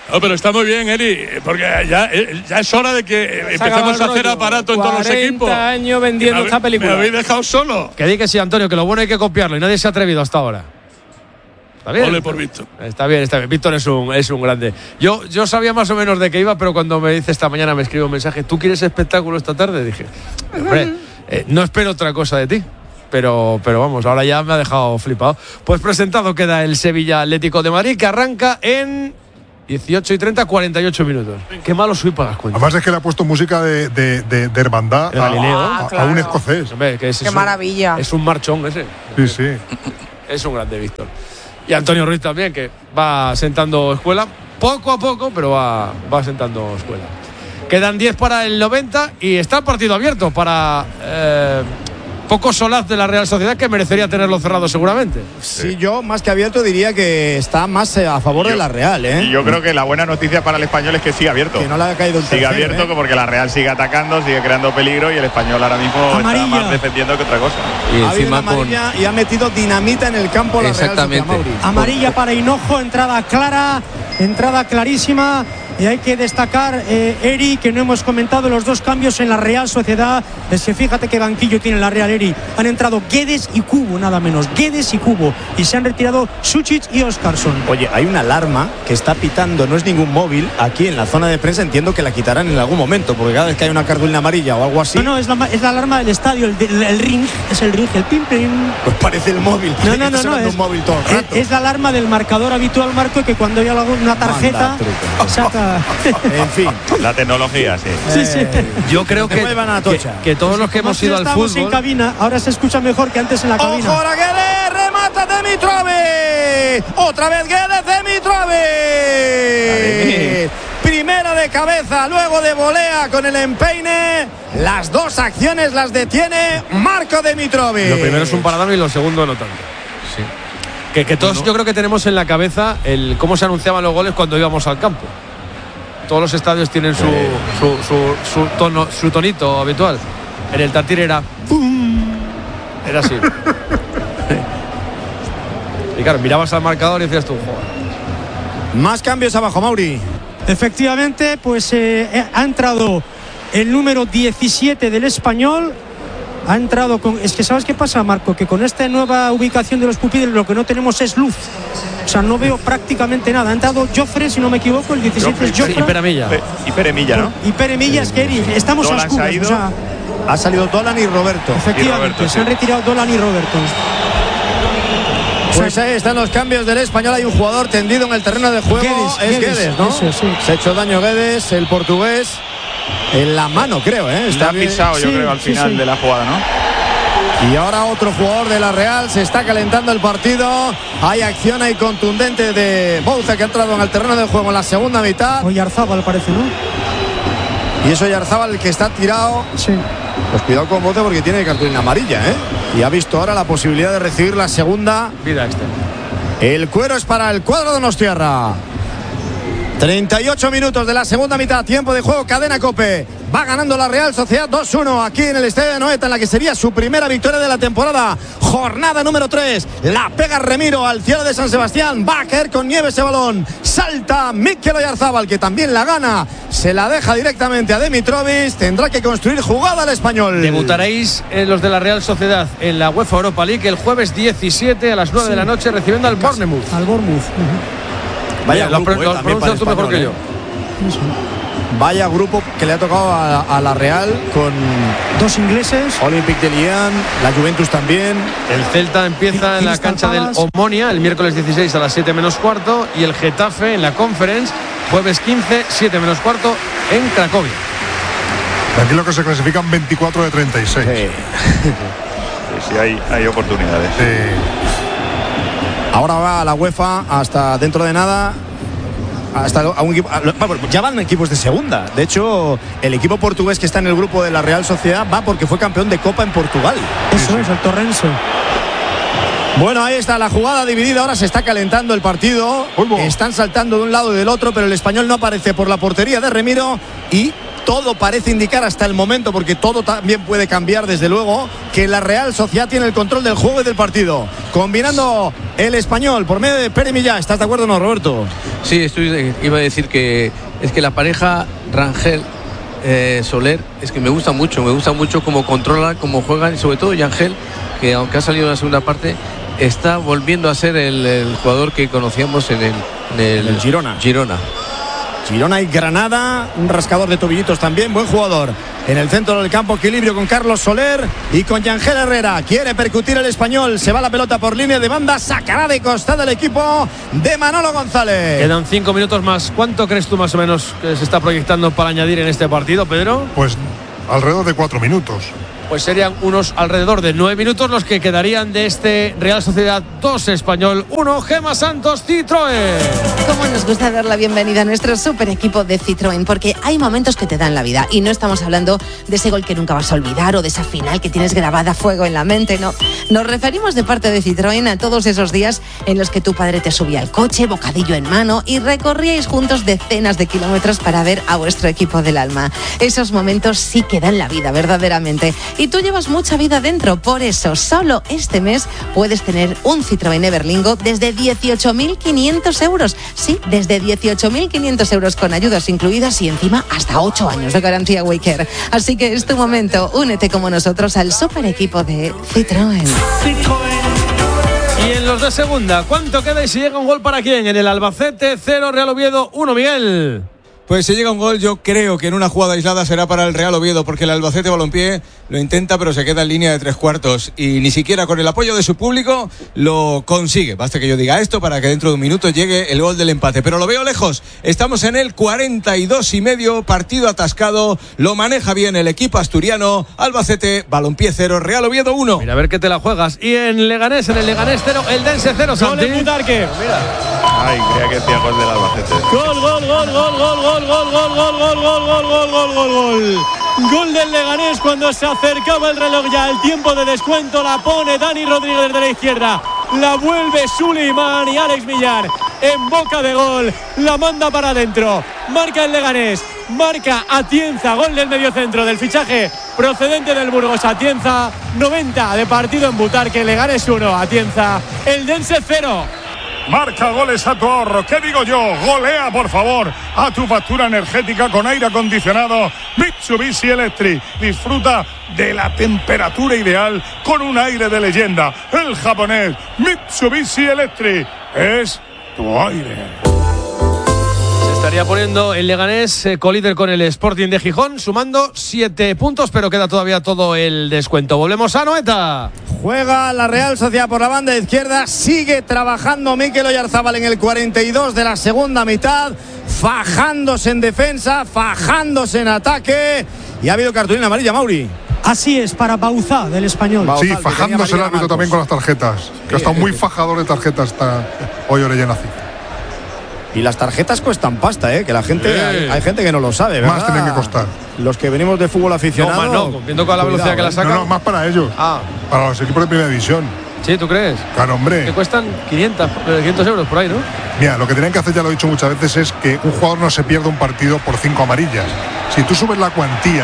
No, pero está muy bien, Eri, porque ya, ya es hora de que empecemos a hacer aparato en todos los equipos. cuarenta años vendiendo esta película. Me habéis dejado solo. Que di que sí, Antonio, que lo bueno hay que copiarlo y nadie se ha atrevido hasta ahora. Está bien. Ole por Víctor. Está bien, está bien. Víctor es un, es un grande. Yo, yo sabía más o menos de qué iba, pero cuando me dice esta mañana, me escribe un mensaje, ¿tú quieres espectáculo esta tarde? Dije, hombre, eh, no espero otra cosa de ti. Pero, pero vamos, ahora ya me ha dejado flipado. Pues presentado queda el Sevilla Atlético de Madrid, que arranca en dieciocho y treinta, cuarenta y ocho minutos. Qué malo soy para las cuentas. Además es que le ha puesto música de, de, de, de hermandad a, a, a, claro. a un escocés. Hombre, que es, Qué es maravilla. Un, es un marchón ese. Sí, sí. Es un grande, Víctor. Y Antonio Ruiz también, que va sentando escuela, poco a poco, pero va, va sentando escuela. Quedan diez para el noventa y está el partido abierto para eh, poco solaz de la Real Sociedad, que merecería tenerlo cerrado seguramente. Sí, yo más que abierto diría que está más a favor yo, de la Real, ¿eh? Y yo creo que la buena noticia para el Español es que sigue abierto. Que no le ha caído un Sigue tercer, abierto ¿eh? porque la Real sigue atacando, sigue creando peligro y el Español ahora mismo Amarilla. está más defendiendo que otra cosa. Y Ha habido encima una con. amarilla y ha metido dinamita en el campo la Real Exactamente. Sociedad, Mauri. Amarilla para Hinojo, entrada clara, entrada clarísima. Y hay que destacar, eh, Eri, que no hemos comentado los dos cambios en la Real Sociedad. Es que fíjate qué banquillo tiene la Real, Eri. Han entrado Guedes y Cubo, nada menos. Guedes y Cubo. Y se han retirado Suchic y Óscarson. Oye, hay una alarma que está pitando, no es ningún móvil. Aquí en la zona de prensa entiendo que la quitarán en algún momento, porque cada vez que hay una cartulina amarilla o algo así. No, no, es la, es la alarma del estadio, el, el, el ring, es el ring, el pim pim. Pues parece el móvil. No, no, no, no, es es, un móvil todo el es, rato. es la alarma del marcador habitual, Marco, que cuando hay alguna tarjeta saca. En fin. La tecnología, sí. Sí, sí. Yo creo Te que, vuelvan a que, Atocha. que todos los que Como hemos si ido al estábamos en fútbol. cabina, ahora se escucha mejor que antes en la cabina. ¡Ojo, ahora Guedes! ¡Remata Dimitrovic! ¡Otra vez Guedes Dimitrovic! Primera de cabeza, luego de volea con el empeine. Las dos acciones las detiene Marco Dimitrovic. Lo primero es un paradón y lo segundo no tanto. Sí. Que, que todos yo creo que tenemos en la cabeza el cómo se anunciaban los goles cuando íbamos al campo. Todos los estadios tienen su, su, su, su, tono, su tonito habitual. En el Tartiere era ¡pum! Era así. Y claro, mirabas al marcador y decías tú, joder. Más cambios abajo, Mauri. Efectivamente, pues eh, ha entrado el número diecisiete del Español. Ha entrado con. Es que, ¿sabes qué pasa, Marco? Que con esta nueva ubicación de los pupiles lo que no tenemos es luz. O sea, no veo prácticamente nada. Ha entrado Joffre, si no me equivoco, el diecisiete es Joffre. Y Peremilla. Y Peremilla, ¿no? Y Peremilla, es que Eri, estamos a Dolan oscuras. se ha ido. O sea, Ha salido Dolan y Roberto. efectivamente, Y Roberto, se sí. han retirado Dolan y Roberto. Pues ahí están los cambios del Español. Hay un jugador tendido en el terreno de juego. Guedes, es Guedes, Guedes, ¿no? eso, sí. Se ha hecho daño Guedes, el portugués. En la mano, creo, ¿eh? Está bien. pisado, yo sí, creo, al sí, final sí. de la jugada, ¿no? Y ahora otro jugador de la Real. Se está calentando el partido. Hay acción ahí contundente de Bouza, que ha entrado en el terreno de juego en la segunda mitad. Oyarzábal parece, ¿no? Y eso Oyarzábal, el que está tirado. Sí. Pues cuidado con Bouza porque tiene cartulina amarilla, ¿eh? Y ha visto ahora la posibilidad de recibir la segunda. Vida extra. El cuero es para el cuadro de Donostiarra. treinta y ocho minutos de la segunda mitad, tiempo de juego, cadena COPE. Va ganando la Real Sociedad dos uno aquí en el estadio de Anoeta, en la que sería su primera victoria de la temporada. Jornada número tres. La pega Remiro al cielo de San Sebastián. Va a caer con nieve ese balón. Salta Mikel Oyarzábal, que también la gana. Se la deja directamente a Dimitrovic. Tendrá que construir jugada al Español. Debutaréis eh, los de la Real Sociedad en la UEFA Europa League el jueves diecisiete a las nueve Sí. de la noche, recibiendo al Bournemouth. Al Bournemouth. Vaya lo, grupo, lo eh, has también pronunciado tú para mejor que yo. español, Vaya grupo que le ha tocado a, a la Real con Dos ingleses. Olympique de Lyon, la Juventus también. El Celta empieza en la Crystal cancha del Palace. Omonia el miércoles dieciséis a las siete menos cuarto y el Getafe en la Conference jueves quince, siete menos cuarto en Cracovia. Tranquilo que se clasifican veinticuatro de treinta y seis. Sí, sí, hay, hay oportunidades. Sí. Ahora va a la UEFA hasta dentro de nada. Hasta a un equipo, a, bueno, ya van equipos de segunda. De hecho, el equipo portugués que está en el grupo de la Real Sociedad va porque fue campeón de Copa en Portugal. Eso es, el Torrense. Bueno, ahí está la jugada dividida. Ahora se está calentando el partido. Están saltando de un lado y del otro, pero el Español no aparece por la portería de Remiro y todo parece indicar hasta el momento, porque todo también puede cambiar desde luego, que la Real Sociedad tiene el control del juego y del partido. Combinando el Español por medio de Pere Millán. ¿Estás de acuerdo o no, Roberto? Sí, estoy, iba a decir que es que la pareja Rangel eh, Soler es que me gusta mucho, me gusta mucho cómo controlan, cómo juegan, y sobre todo Yangel, que aunque ha salido en la segunda parte, está volviendo a ser el, el jugador que conocíamos en el, en el, el Girona. Girona. Girona y Granada, un rascador de tobillitos también, buen jugador. En el centro del campo, equilibrio con Carlos Soler y con Yangel Herrera. Quiere percutir el Español, se va la pelota por línea de banda, sacará de costado el equipo de Manolo González. Quedan cinco minutos más. ¿Cuánto crees tú más o menos que se está proyectando para añadir en este partido, Pedro? Pues alrededor de cuatro minutos. Pues serían unos alrededor de nueve minutos los que quedarían de este Real Sociedad dos Español uno, Gemma Santos Citroën. Cómo nos gusta dar la bienvenida a nuestro super equipo de Citroën, porque hay momentos que te dan la vida y no estamos hablando de ese gol que nunca vas a olvidar o de esa final que tienes grabada a fuego en la mente, no. Nos referimos de parte de Citroën a todos esos días en los que tu padre te subía al coche, bocadillo en mano, y recorríais juntos decenas de kilómetros para ver a vuestro equipo del alma. Esos momentos sí que dan la vida, verdaderamente. Y tú llevas mucha vida dentro, por eso solo este mes puedes tener un Citroën Everlingo desde dieciocho mil quinientos euros. Sí, desde dieciocho mil quinientos euros con ayudas incluidas y encima hasta ocho años de garantía Waker. Así que es tu momento, únete como nosotros al super equipo de Citroën. Y en los de segunda, ¿cuánto queda y si llega un gol para quién? En el Albacete cero, Real Oviedo uno, Miguel. Pues si llega un gol, yo creo que en una jugada aislada será para el Real Oviedo, porque el Albacete Balompié lo intenta, pero se queda en línea de tres cuartos y ni siquiera con el apoyo de su público lo consigue. Basta que yo diga esto para que dentro de un minuto llegue el gol del empate, pero lo veo lejos. Estamos en el cuarenta y dos y medio, partido atascado, lo maneja bien el equipo asturiano. Albacete Balompié cero, Real Oviedo uno. Mira, a ver qué te la juegas. Y en Leganés, en el Leganés cero, el Dense cero, Santi. Gol en Butarque. Ay, creía que decía gol del Albacete. Gol, gol, gol, gol, gol, gol. Gol, gol, gol, gol, gol, gol, gol, gol, gol, gol, gol. Gol del Leganés cuando se acercaba el reloj ya, el tiempo de descuento, la pone Dani Rodríguez desde la izquierda, la vuelve Suleiman y Alex Millar en boca de gol, la manda para adentro, marca el Leganés, marca Atienza, gol del mediocentro del fichaje procedente del Burgos. Atienza, noventa de partido en Butarque, Leganés uno, Atienza, el Dense cero. Marca goles a tu ahorro. ¿Qué digo yo? Golea, por favor, a tu factura energética con aire acondicionado Mitsubishi Electric. Disfruta de la temperatura ideal con un aire de leyenda. El japonés Mitsubishi Electric es tu aire. Estaría poniendo el Leganés eh, colíder con el Sporting de Gijón, sumando siete puntos, pero queda todavía todo el descuento. Volvemos a Noeta. Juega la Real Sociedad por la banda izquierda, sigue trabajando Mikel Oyarzábal en el cuarenta y dos de la segunda mitad, fajándose en defensa, fajándose en ataque, y ha habido cartulina amarilla, Mauri. Así es, para Bauzá del Español. Sí, fajándose el árbitro también con las tarjetas, que ha estado muy fajador de tarjetas hasta hoy Orellanazi. Y las tarjetas cuestan pasta, ¿eh? Que la gente, sí. hay, hay gente que no lo sabe, ¿verdad? Más tienen que costar. Los que venimos de fútbol aficionado. No, más no, viendo con la velocidad que la sacan. No, no, más para ellos. Ah. Para los equipos de primera división. Sí, ¿tú crees? Claro, hombre. Que cuestan quinientos, quinientos euros por ahí, ¿no? Mira, lo que tienen que hacer, ya lo he dicho muchas veces, es que un jugador no se pierda un partido por cinco amarillas. Si tú subes la cuantía,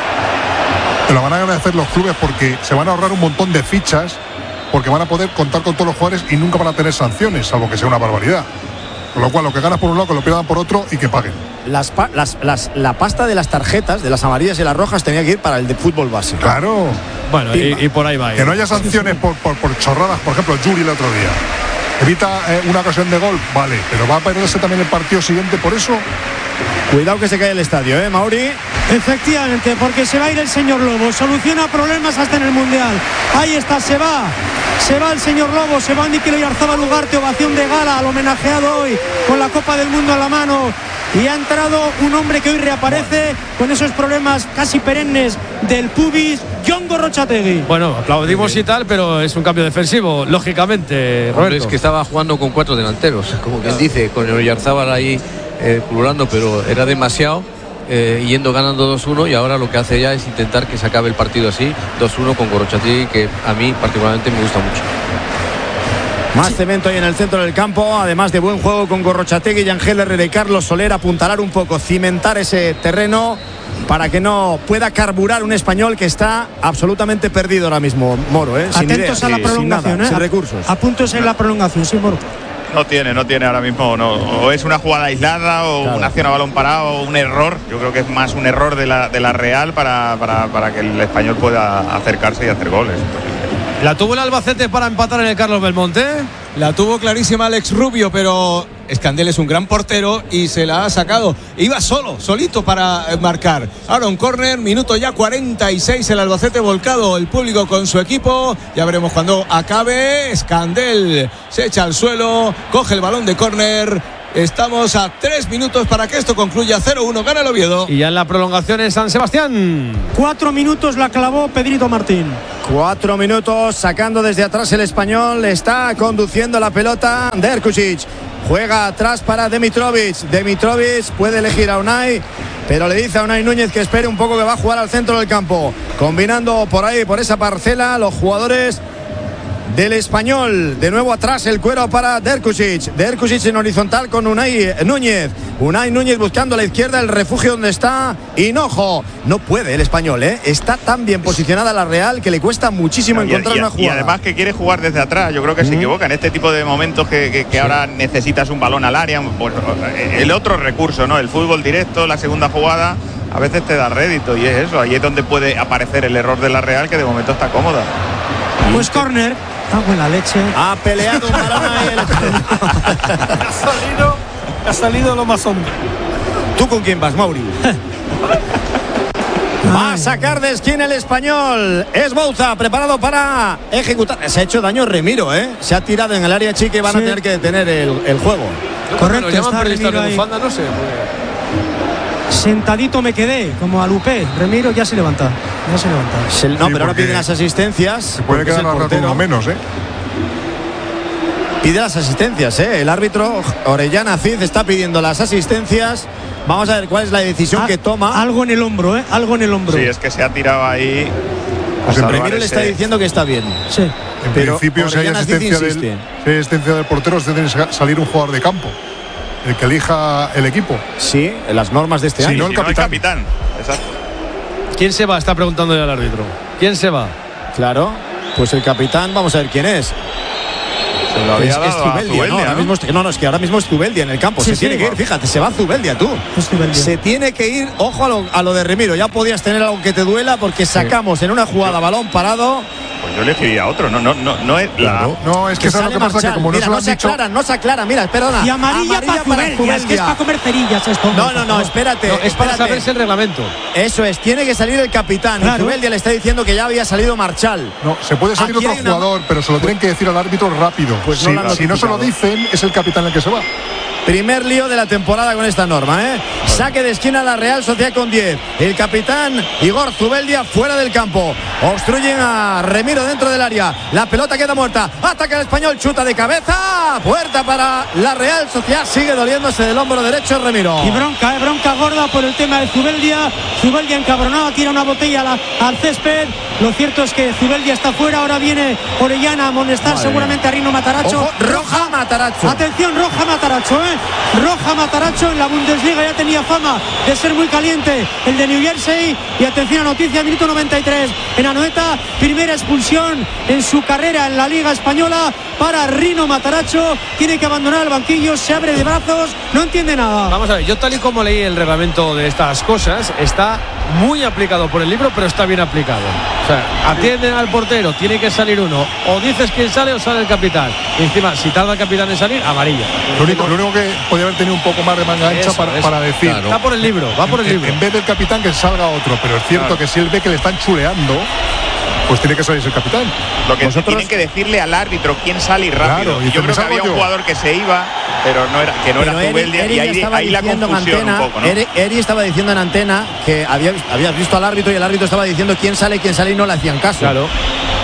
te lo van a agradecer los clubes porque se van a ahorrar un montón de fichas, porque van a poder contar con todos los jugadores y nunca van a tener sanciones, salvo que sea una barbaridad. Con lo cual, lo que ganas por un lado, que lo pierdan por otro y que paguen. Las, pa las, las, la pasta de las tarjetas, de las amarillas y las rojas, tenía que ir para el de fútbol básico. Claro. Bueno, y, y por ahí va. Que no haya sanciones por, por, por chorradas. Por ejemplo, Yuri el otro día. Evita eh, una ocasión de gol, vale, pero va a perderse también el partido siguiente por eso. Cuidado que se cae el estadio, ¿eh, Mauri? Efectivamente, porque se va a ir el señor Lobo. Soluciona problemas hasta en el Mundial. Ahí está, se va. Se va el señor Lobo, se va Mikel Oyarzábal Ugarte, ovación de gala al homenajeado hoy con la Copa del Mundo en la mano. Y ha entrado un hombre que hoy reaparece con esos problemas casi perennes del pubis, Jon Gorrotxategi. Bueno, aplaudimos y tal, pero es un cambio defensivo, lógicamente, Roberto. Hombre, es que estaba jugando con cuatro delanteros, como quien dice, con el Oyarzábal ahí eh, pululando, pero era demasiado. Eh, yendo ganando dos uno, y ahora lo que hace ya es intentar que se acabe el partido así, dos uno con Gorrotxategi, que a mí particularmente me gusta mucho. Más cemento ahí en el centro del campo, además de buen juego con Gorrotxategi, Yangel Herrera y Carlos Soler, apuntalar un poco, cimentar ese terreno para que no pueda carburar un español que está absolutamente perdido ahora mismo, Moro, ¿eh? Sin Atentos ideas, a la sin prolongación, nada, ¿eh? sin recursos. A puntos en la prolongación, sí, Moro. No tiene, no tiene ahora mismo, no. O es una jugada aislada o Claro. una acción a balón parado o un error. Yo creo que es más un error de la, de la Real para, para, para que el español pueda acercarse y hacer goles. ¿La tuvo el Albacete para empatar en el Carlos Belmonte? La tuvo clarísima Alex Rubio, pero Escandel es un gran portero y se la ha sacado. Iba solo, solito para marcar. Ahora un córner, minuto ya cuarenta y seis, el Albacete volcado, el público con su equipo. Ya veremos cuando acabe. Escandel se echa al suelo, coge el balón de córner. Estamos a tres minutos para que esto concluya. Cero uno, gana el Oviedo. Y ya en la prolongación en San Sebastián. Cuatro minutos la clavó Pedrito Martín. Cuatro minutos, sacando desde atrás el español. Está conduciendo la pelota Derkušić. Juega atrás para Dimitrovic. Dimitrovic puede elegir a Unai, pero le dice a Unai Núñez que espere un poco, que va a jugar al centro del campo. Combinando por ahí, por esa parcela, los jugadores del español. De nuevo atrás el cuero para Derkušić. Derkušić en horizontal con Unai Núñez. Unai Núñez buscando a la izquierda el refugio donde está Hinojo. No puede el español, ¿eh? Está tan bien posicionada la Real que le cuesta muchísimo Y, encontrar y- una jugada. y además que quiere jugar desde atrás. Yo creo que se equivoca en este tipo de momentos que, que- que ahora necesitas un balón al área. Pues, el otro recurso, ¿no? El fútbol directo, la segunda jugada, a veces te da rédito y es eso. Ahí es donde puede aparecer el error de la Real, que de momento está cómoda. Pues córner. Cago en la leche. Ha peleado un balón ahí. Ha salido, ha salido lo más hondo. ¿Tú con quién vas, Mauri? Va a sacar de esquina el español. Es Bouza, preparado para ejecutar. Se ha hecho daño Remiro, ¿eh? Se ha tirado en el área chica y van Sí. a tener que detener el, el juego. Correcto, Lo llaman está periodistas Remiro de ahí. bufanda, no sé. porque- Sentadito me quedé, como a Lupé. Remiro ya se levanta. Ya se levanta. Se- no, Sí, pero ahora porque piden las asistencias. Se puede porque es quedar el ahora con portero. uno menos, ¿eh? Pide las asistencias, ¿eh? El árbitro Orellana Cid está pidiendo las asistencias. Vamos a ver cuál es la decisión Ah, que toma. Algo en el hombro, ¿eh? Algo en el hombro. Sí, es que se ha tirado ahí. a Pues salvar Remiro le ese- está diciendo que está bien. Sí. En Pero principio, si hay Orellana Cid asistencia, del, insiste. si hay asistencia del portero, se tiene que salir un jugador de campo, el que elija el equipo. Sí, en las normas de este Sí, año. no Si el no, el capitán. capitán. Exacto. ¿Quién se va? Está preguntando ya el árbitro. ¿Quién se va? Claro, pues el capitán, vamos a ver quién es. Se lo había Es, es dado a Zubeldia, ¿no? Zubeldia, Ahora ¿no? mismo es- no, no, es que ahora mismo es Zubeldia en el campo. Sí, se sí, tiene que ir, wow. fíjate, se va Zubeldia, tú. Es Zubeldia. Se tiene que ir, ojo a lo, a lo de Remiro. Ya podías tener algo que te duela porque sacamos en una jugada balón parado. Pues yo elegiría otro. No, no, no, no es la. No, es que, Que ¿sabes sale lo que pasa? Que Marchal. como no Mira, se lo no han se dicho. aclara, no se aclara. Mira, perdona. Y amarilla, para Zubeldia. Es que es para comer cerillas esto. No, no, no, espérate. No, es para espérate. saberse el reglamento. Eso es, tiene que salir el capitán. Claro. Y Zubeldia le está diciendo que ya había salido Marchal. No, se puede salir Aquí otro hay una- jugador, pero se lo tienen que decir al árbitro rápido. Pues no si, lo han si no se lo notificado. dicen, es el capitán el que se va. Primer lío de la temporada con esta norma, ¿eh? Saque de esquina la Real Sociedad con diez. El capitán Igor Zubeldia fuera del campo. Obstruyen a Remiro dentro del área. La pelota queda muerta. Ataca el español, chuta de cabeza. Puerta para la Real Sociedad. Sigue doliéndose del hombro derecho Remiro. Y bronca, eh, bronca gorda por el tema de Zubeldia. Zubeldia encabronado, tira una botella a la- al césped. Lo cierto es que Zubeldia está fuera. Ahora viene Orellana a amonestar Madre seguramente a Rino Mataracho. Ojo, roja Matarazzo. Atención, roja Mataracho, ¿eh? Roja Mataracho en la Bundesliga. Ya tenía fama de ser muy caliente el de New Jersey. Y atención a noticia, minuto noventa y tres. En Anoeta, primera expulsión en su carrera en la Liga Española para Rino Mataracho. Tiene que abandonar el banquillo, se abre de brazos, no entiende nada. Vamos a ver, yo tal y como leí el reglamento de estas cosas, está muy aplicado por el libro, pero está bien aplicado. O sea, atienden al portero, tiene que salir uno. O dices quién sale o sale el capitán. Y encima, si tarda el capitán en salir, amarilla. Lo único, lo único que podía haber tenido un poco más de manga ancha Eso, para, eso. para decir. Claro. Está por el libro, va por el en, libro. En vez del capitán que salga otro, pero es cierto Claro. que si él ve que le están chuleando, pues tiene que salir el capitán. Lo que Vosotros- tienen que decirle al árbitro quién sale y rápido. Claro, y yo te creo que salgo había un yo. jugador que se iba, pero no era, que no Pero era Eri, Zubeldia, Eri y ya ahí, estaba ahí la diciendo en confusión antena, un poco, ¿no? Eri, Eri estaba diciendo en antena que había, había visto al árbitro y el árbitro estaba diciendo quién sale, quién sale y no le hacían caso. Claro.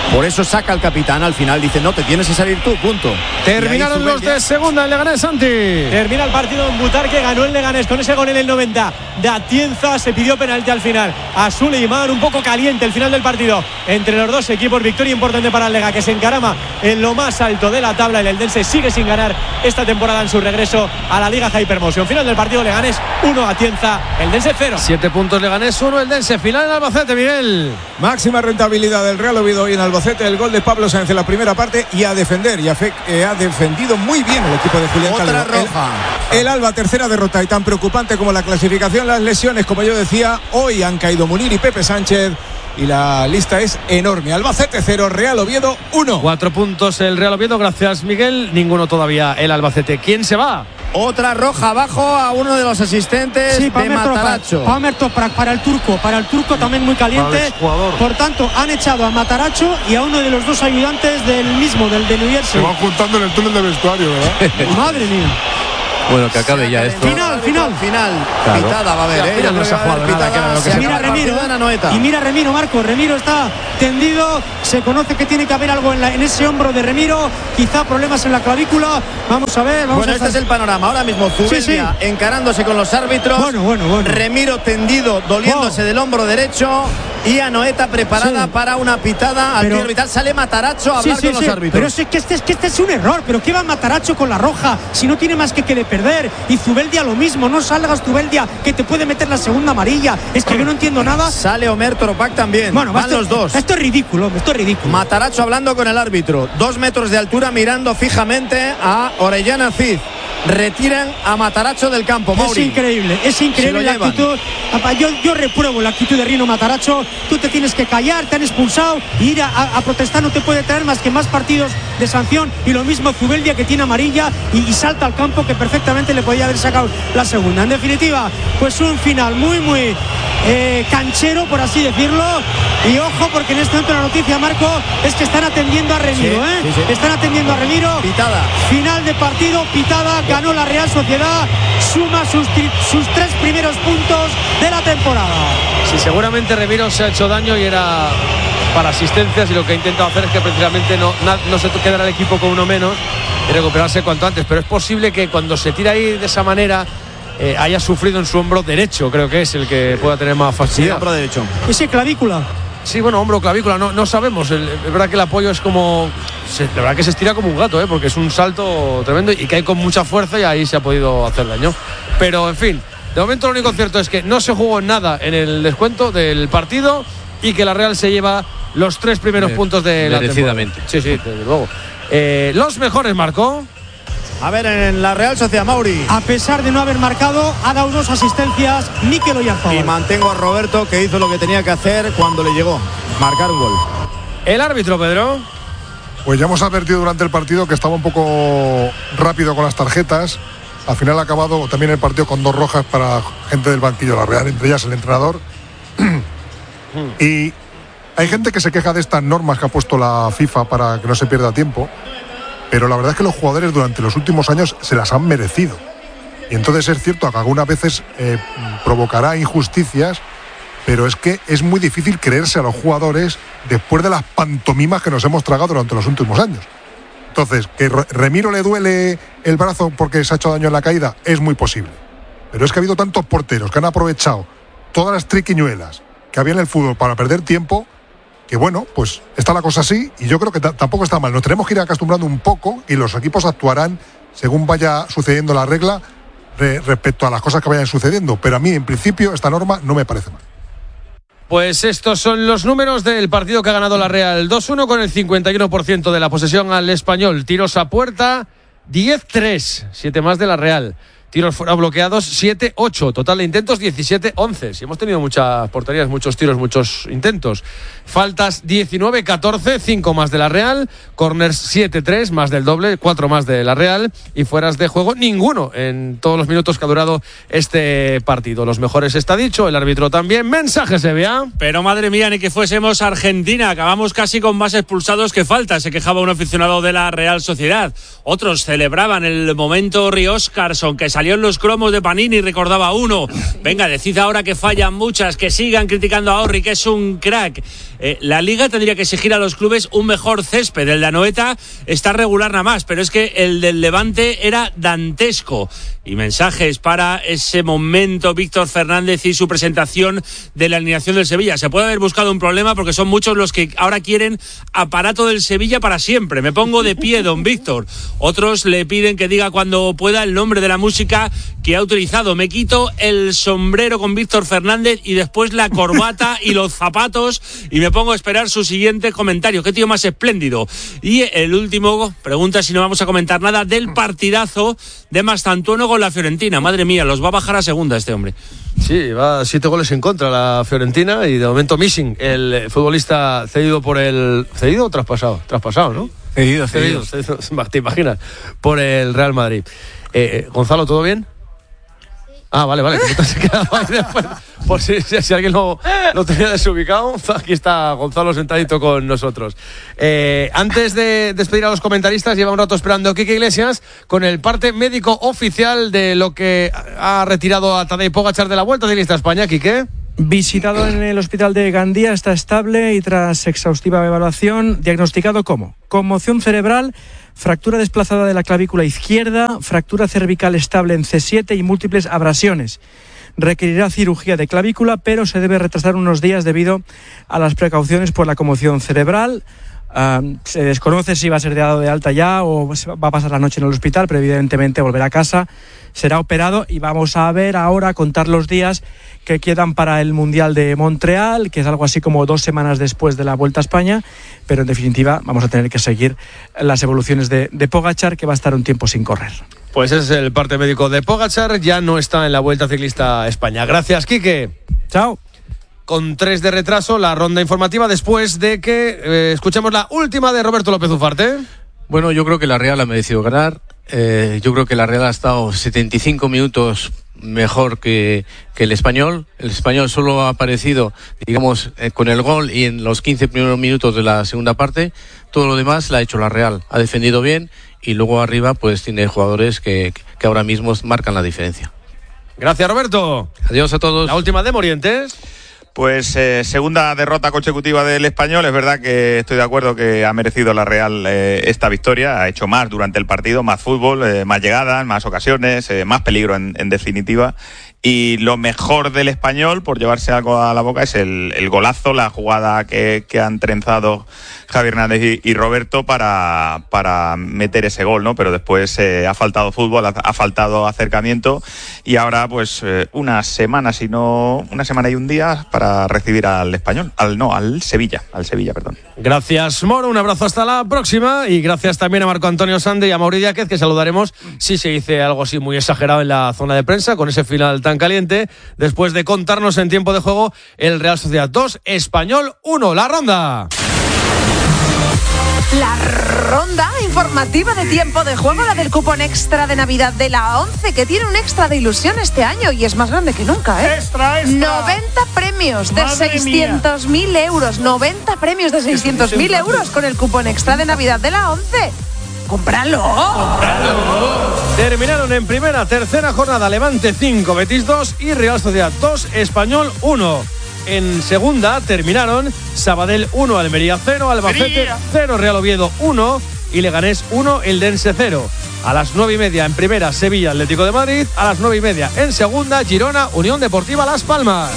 Por eso saca al capitán al final, dice, no, te tienes que salir tú, punto. Terminaron los de segunda en Leganés, Santi. Termina el partido en Butarque, ganó el Leganés con ese gol en el noventa de Atienza, se pidió penalti al final a Suleiman, un poco caliente el final del partido entre los dos equipos. Victoria importante para el Lega, que se encarama en lo más alto de la tabla. El Eldense sigue sin ganar esta temporada en su regreso a la Liga Hypermotion. Final del partido, Leganés uno, Atienza, Eldense cero. Siete puntos Leganés, uno Eldense. Final en Albacete, Miguel. Máxima rentabilidad del Real Oviedo hoy en Albacete. El gol de Pablo Sáenz en la primera parte y a defender. Y a fe, eh, ha defendido muy bien el equipo de Julián Otra Calero. roja. El, el Alba, tercera derrota, y tan preocupante como la clasificación, las lesiones, como yo decía, hoy han caído Munir y Pepe Sánchez. Y la lista es enorme. Albacete cero, Real Oviedo uno. Cuatro puntos el Real Oviedo, gracias Miguel. Ninguno todavía el Albacete. ¿Quién se va? Otra roja abajo a uno de los asistentes sí, de Mataracho. Palmer Toprak para el turco, para el turco también muy caliente. Por tanto, han echado a Mataracho y a uno de los dos ayudantes del mismo, del de New Jersey. Se van juntando en el túnel de vestuario, ¿verdad? Madre mía. Bueno, que acabe ya esto. Final, final. Final. Claro. Pitada va a haber, ¿eh? No se ha jugado nada, que era lo que Y se mira Remiro, y mira Remiro, Marco, Remiro está tendido, se conoce que tiene que haber algo en, la, en ese hombro de Remiro, quizá problemas en la clavícula, vamos a ver. Vamos bueno, a este es el panorama, ahora mismo Zubeldia sí, sí. encarándose con los árbitros, bueno, bueno, bueno. Remiro tendido, doliéndose oh. del hombro derecho, y Anoeta preparada sí. para una pitada al pie orbital. Sale Mataracho a hablar sí, sí, con sí. los árbitros. Pero es que este, es que este es un error, pero ¿qué va Mataracho con la roja si no tiene más que que de perder? Y Zubeldia lo mismo, no salgas Zubeldia, que te puede meter la segunda amarilla. Es que yo no entiendo nada. Sale Omer Toropac también. Bueno, van esto, los dos. Esto es ridículo, esto es ridículo. Mataracho hablando con el árbitro. Dos metros de altura mirando fijamente a Orellana Cid. Retiran a Mataracho del campo, Mauri. Es increíble, es increíble la actitud. Yo, yo repruebo la actitud de Rino Mataracho. Tú te tienes que callar, te han expulsado. Y ir a, a, a protestar no te puede traer más que más partidos de sanción. Y lo mismo Zubeldia, que tiene amarilla y, y salta al campo, que perfectamente le podía haber sacado la segunda. En definitiva, pues un final muy, muy eh, canchero, por así decirlo. Y ojo, porque en este momento la noticia, Marco, es que están atendiendo a Remiro, sí, ¿eh? Sí, sí. Están atendiendo a Remiro. Pitada. Final de partido, pitada. Ganó la Real Sociedad, suma sus, sus tres primeros puntos de la temporada. Sí, seguramente Remiro se ha hecho daño y era para asistencias, y lo que ha intentado hacer es que precisamente no, no se quedara el equipo con uno menos y recuperarse cuanto antes. Pero es posible que cuando se tira ahí de esa manera eh, haya sufrido en su hombro derecho, creo que es el que pueda tener más facilidad. Sí, hombro derecho. Ese clavícula. Sí, bueno, hombro, clavícula, no, no sabemos. El, es verdad que el apoyo es como... Se, la verdad que se estira como un gato, ¿eh? Porque es un salto tremendo y cae con mucha fuerza, y ahí se ha podido hacer daño. Pero, en fin, de momento lo único cierto es que no se jugó nada en el descuento del partido y que la Real se lleva los tres primeros Me, puntos de la temporada. Merecidamente. Sí, sí, desde luego. Eh, los mejores, Marco. A ver, en la Real Sociedad, Mauri. A pesar de no haber marcado, ha dado dos asistencias Mikel Oyarzabal. Y mantengo a Roberto, que hizo lo que tenía que hacer cuando le llegó, marcar un gol. El árbitro, Pedro. Pues ya hemos advertido durante el partido que estaba un poco rápido con las tarjetas. Al final ha acabado también el partido con dos rojas para gente del banquillo de la Real, entre ellas el entrenador. Y hay gente que se queja de estas normas que ha puesto la FIFA para que no se pierda tiempo, pero la verdad es que los jugadores durante los últimos años se las han merecido. Y entonces es cierto que algunas veces eh, provocará injusticias, pero es que es muy difícil creerse a los jugadores después de las pantomimas que nos hemos tragado durante los últimos años. Entonces, que Remiro le duele el brazo porque se ha hecho daño en la caída, es muy posible. Pero es que ha habido tantos porteros que han aprovechado todas las triquiñuelas que había en el fútbol para perder tiempo, que bueno, pues está la cosa así, y yo creo que t- tampoco está mal. Nos tenemos que ir acostumbrando un poco y los equipos actuarán según vaya sucediendo la regla re- respecto a las cosas que vayan sucediendo. Pero a mí, en principio, esta norma no me parece mal. Pues estos son los números del partido que ha ganado la Real. dos uno con el cincuenta y uno por ciento de la posesión al Español. Tiros a puerta, diez tres. siete más de la Real. Tiros fuera bloqueados, siete ocho. Total de intentos, diecisiete once. Si hemos tenido muchas porterías, muchos tiros, muchos intentos. Faltas, diecinueve catorce, cinco más de la Real. Corners, siete tres, más del doble, cuatro más de la Real. Y fueras de juego, ninguno en todos los minutos que ha durado este partido. Los mejores está dicho, el árbitro también. Mensaje, se vea. Pero madre mía, ni que fuésemos Argentina. Acabamos casi con más expulsados que falta. Se quejaba un aficionado de la Real Sociedad. Otros celebraban el momento Ori Óscarsson, que salió en los cromos de Panini y recordaba uno. Venga, decid ahora que fallan muchas, que sigan criticando a Orri, que es un crack. Eh, la Liga tendría que exigir a los clubes un mejor césped. El de Anoeta está regular nada más, pero es que el del Levante era dantesco. Y mensajes para ese momento, Víctor Fernández y su presentación de la alineación del Sevilla. Se puede haber buscado un problema porque son muchos los que ahora quieren aparato del Sevilla para siempre. Me pongo de pie, don Víctor. Otros le piden que diga cuando pueda el nombre de la música que ha utilizado. Me quito el sombrero con Víctor Fernández y después la corbata y los zapatos y me pongo a esperar su siguiente comentario. Qué tío más espléndido. Y el último pregunta si no vamos a comentar nada del partidazo de Mastantuono con la Fiorentina. Madre mía, los va a bajar a segunda este hombre. Sí, va siete goles en contra la Fiorentina y de momento missing el futbolista cedido por el... ¿Cedido o traspasado? Traspasado, ¿no? Cedido, cedido. cedido. ¿Te imaginas? Por el Real Madrid. Eh, eh, Gonzalo, ¿todo bien? Ah, vale, vale. Por si, si, si alguien lo, lo tenía desubicado, aquí está Gonzalo sentadito con nosotros. Eh, antes de despedir a los comentaristas, lleva un rato esperando Quique Iglesias con el parte médico oficial de lo que ha retirado a Tadej Pogačar de la Vuelta Ciclista a España. Quique. Visitado en el hospital de Gandía, está estable y tras exhaustiva evaluación, diagnosticado como conmoción cerebral, fractura desplazada de la clavícula izquierda, fractura cervical estable en C siete y múltiples abrasiones. Requerirá cirugía de clavícula, pero se debe retrasar unos días debido a las precauciones por la conmoción cerebral. Uh, se desconoce si va a ser dado de alta ya o va a pasar la noche en el hospital, pero evidentemente volverá a casa, será operado y vamos a ver ahora, contar los días que quedan para el Mundial de Montreal, que es algo así como dos semanas después de la Vuelta a España, pero en definitiva vamos a tener que seguir las evoluciones de, de Pogačar, que va a estar un tiempo sin correr. Pues ese es el parte médico de Pogačar, ya no está en la Vuelta Ciclista a España. Gracias, Quique. Chao. Con tres de retraso, la ronda informativa después de que eh, escuchemos la última de Roberto López Ufarte. Bueno, yo creo que la Real ha merecido ganar. Eh, yo creo que la Real ha estado setenta y cinco minutos mejor que, que el Español. El Español solo ha aparecido, digamos, eh, con el gol y en los quince primeros minutos de la segunda parte. Todo lo demás la ha hecho la Real. Ha defendido bien y luego arriba pues tiene jugadores que, que ahora mismo marcan la diferencia. Gracias, Roberto. Adiós a todos. La última de Morientes. Pues eh, segunda derrota consecutiva del Español. Es verdad que estoy de acuerdo que ha merecido la Real eh, esta victoria. Ha hecho más durante el partido, más fútbol, eh, más llegadas, más ocasiones, eh, más peligro en, en definitiva. Y lo mejor del Español, por llevarse algo a la boca, es el, el golazo, la jugada que, que han trenzado Javi Hernández y, y Roberto para, para meter ese gol, ¿no? Pero después eh, ha faltado fútbol, ha, ha faltado acercamiento y ahora pues eh, una semana, si no una semana y un día para recibir al Español, al no, al Sevilla, al Sevilla, perdón. Gracias, Moro, un abrazo hasta la próxima y gracias también a Marco Antonio Sande y a Mauri Díaz, que saludaremos si se dice algo así muy exagerado en la zona de prensa con ese final tan caliente, después de contarnos en tiempo de juego el Real Sociedad dos, Español uno, la ronda. La ronda informativa de tiempo de juego, la del cupón extra de Navidad de la ONCE, que tiene un extra de ilusión este año y es más grande que nunca, ¿eh? Extra, extra. noventa premios de seiscientos mil euros. noventa premios de seiscientos mil euros con el cupón extra de Navidad de la ONCE. ¡Cómpralo! ¡Cómpralo! Terminaron en primera, tercera jornada Levante cinco, Betis dos y Real Sociedad dos, Español uno. En segunda terminaron Sabadell uno, Almería cero, Albacete cero, Real Oviedo uno y Leganés uno, Eldense cero. A las nueve y media en primera, Sevilla Atlético de Madrid. A las nueve y media en segunda, Girona Unión Deportiva Las Palmas.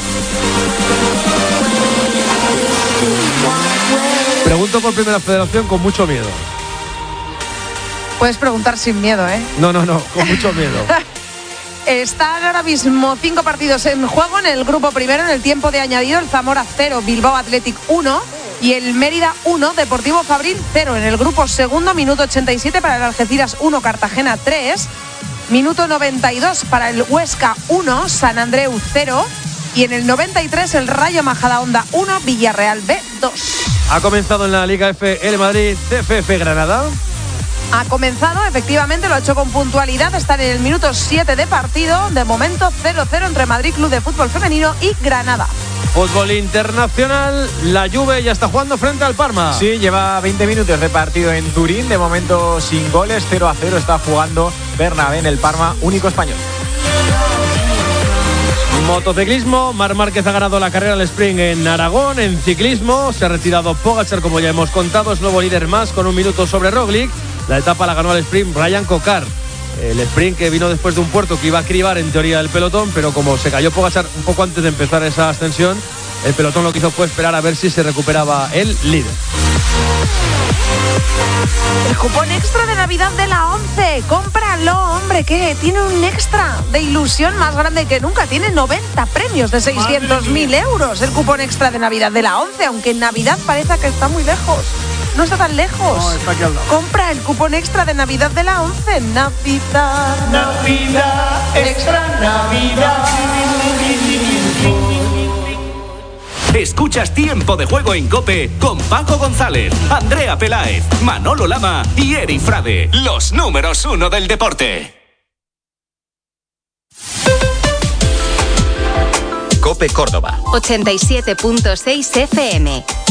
Pregunto por Primera Federación con mucho miedo. Puedes preguntar sin miedo, ¿eh? No, no, no, con mucho miedo. Están ahora mismo cinco partidos en juego en el grupo primero. En el tiempo de añadido, el Zamora cero, Bilbao Athletic uno y el Mérida uno, Deportivo Fabril cero. En el grupo segundo, minuto ochenta y siete para el Algeciras uno, Cartagena tres. Minuto noventa y dos para el Huesca uno, San Andreu cero. Y en el noventa y tres, el Rayo Majadahonda uno, Villarreal B dos. Ha comenzado en la Liga F el Madrid C F F Granada. Ha comenzado, efectivamente, lo ha hecho con puntualidad. Está en el minuto siete de partido. De momento cero cero entre Madrid Club de Fútbol Femenino y Granada. Fútbol internacional, la Juve ya está jugando frente al Parma. Sí, lleva veinte minutos de partido en Turín. De momento sin goles, cero a cero está jugando Bernabé en el Parma, único español. Motociclismo, Marc Márquez ha ganado la carrera del sprint en Aragón. En ciclismo se ha retirado Pogačar, como ya hemos contado, es nuevo líder más con un minuto sobre Roglic. La etapa la ganó al sprint Brian Cocard. El sprint que vino después de un puerto que iba a cribar en teoría el pelotón, pero como se cayó Pogačar un poco antes de empezar esa ascensión, el pelotón lo que hizo fue esperar a ver si se recuperaba el líder. El cupón extra de Navidad de la ONCE, cómpralo, hombre, que tiene un extra de ilusión más grande que nunca. Tiene noventa premios de seiscientos mil euros. El cupón extra de Navidad de la ONCE, aunque en Navidad parece que está muy lejos. No está tan lejos. No, está aquí al lado. Compra el cupón extra de Navidad de la ONCE. Navidad, Navidad, extra Navidad. Escuchas Tiempo de Juego en COPE con Paco González, Andrea Peláez, Manolo Lama y Eri Frade, los números uno del deporte. COPE Córdoba ochenta y siete punto seis F M.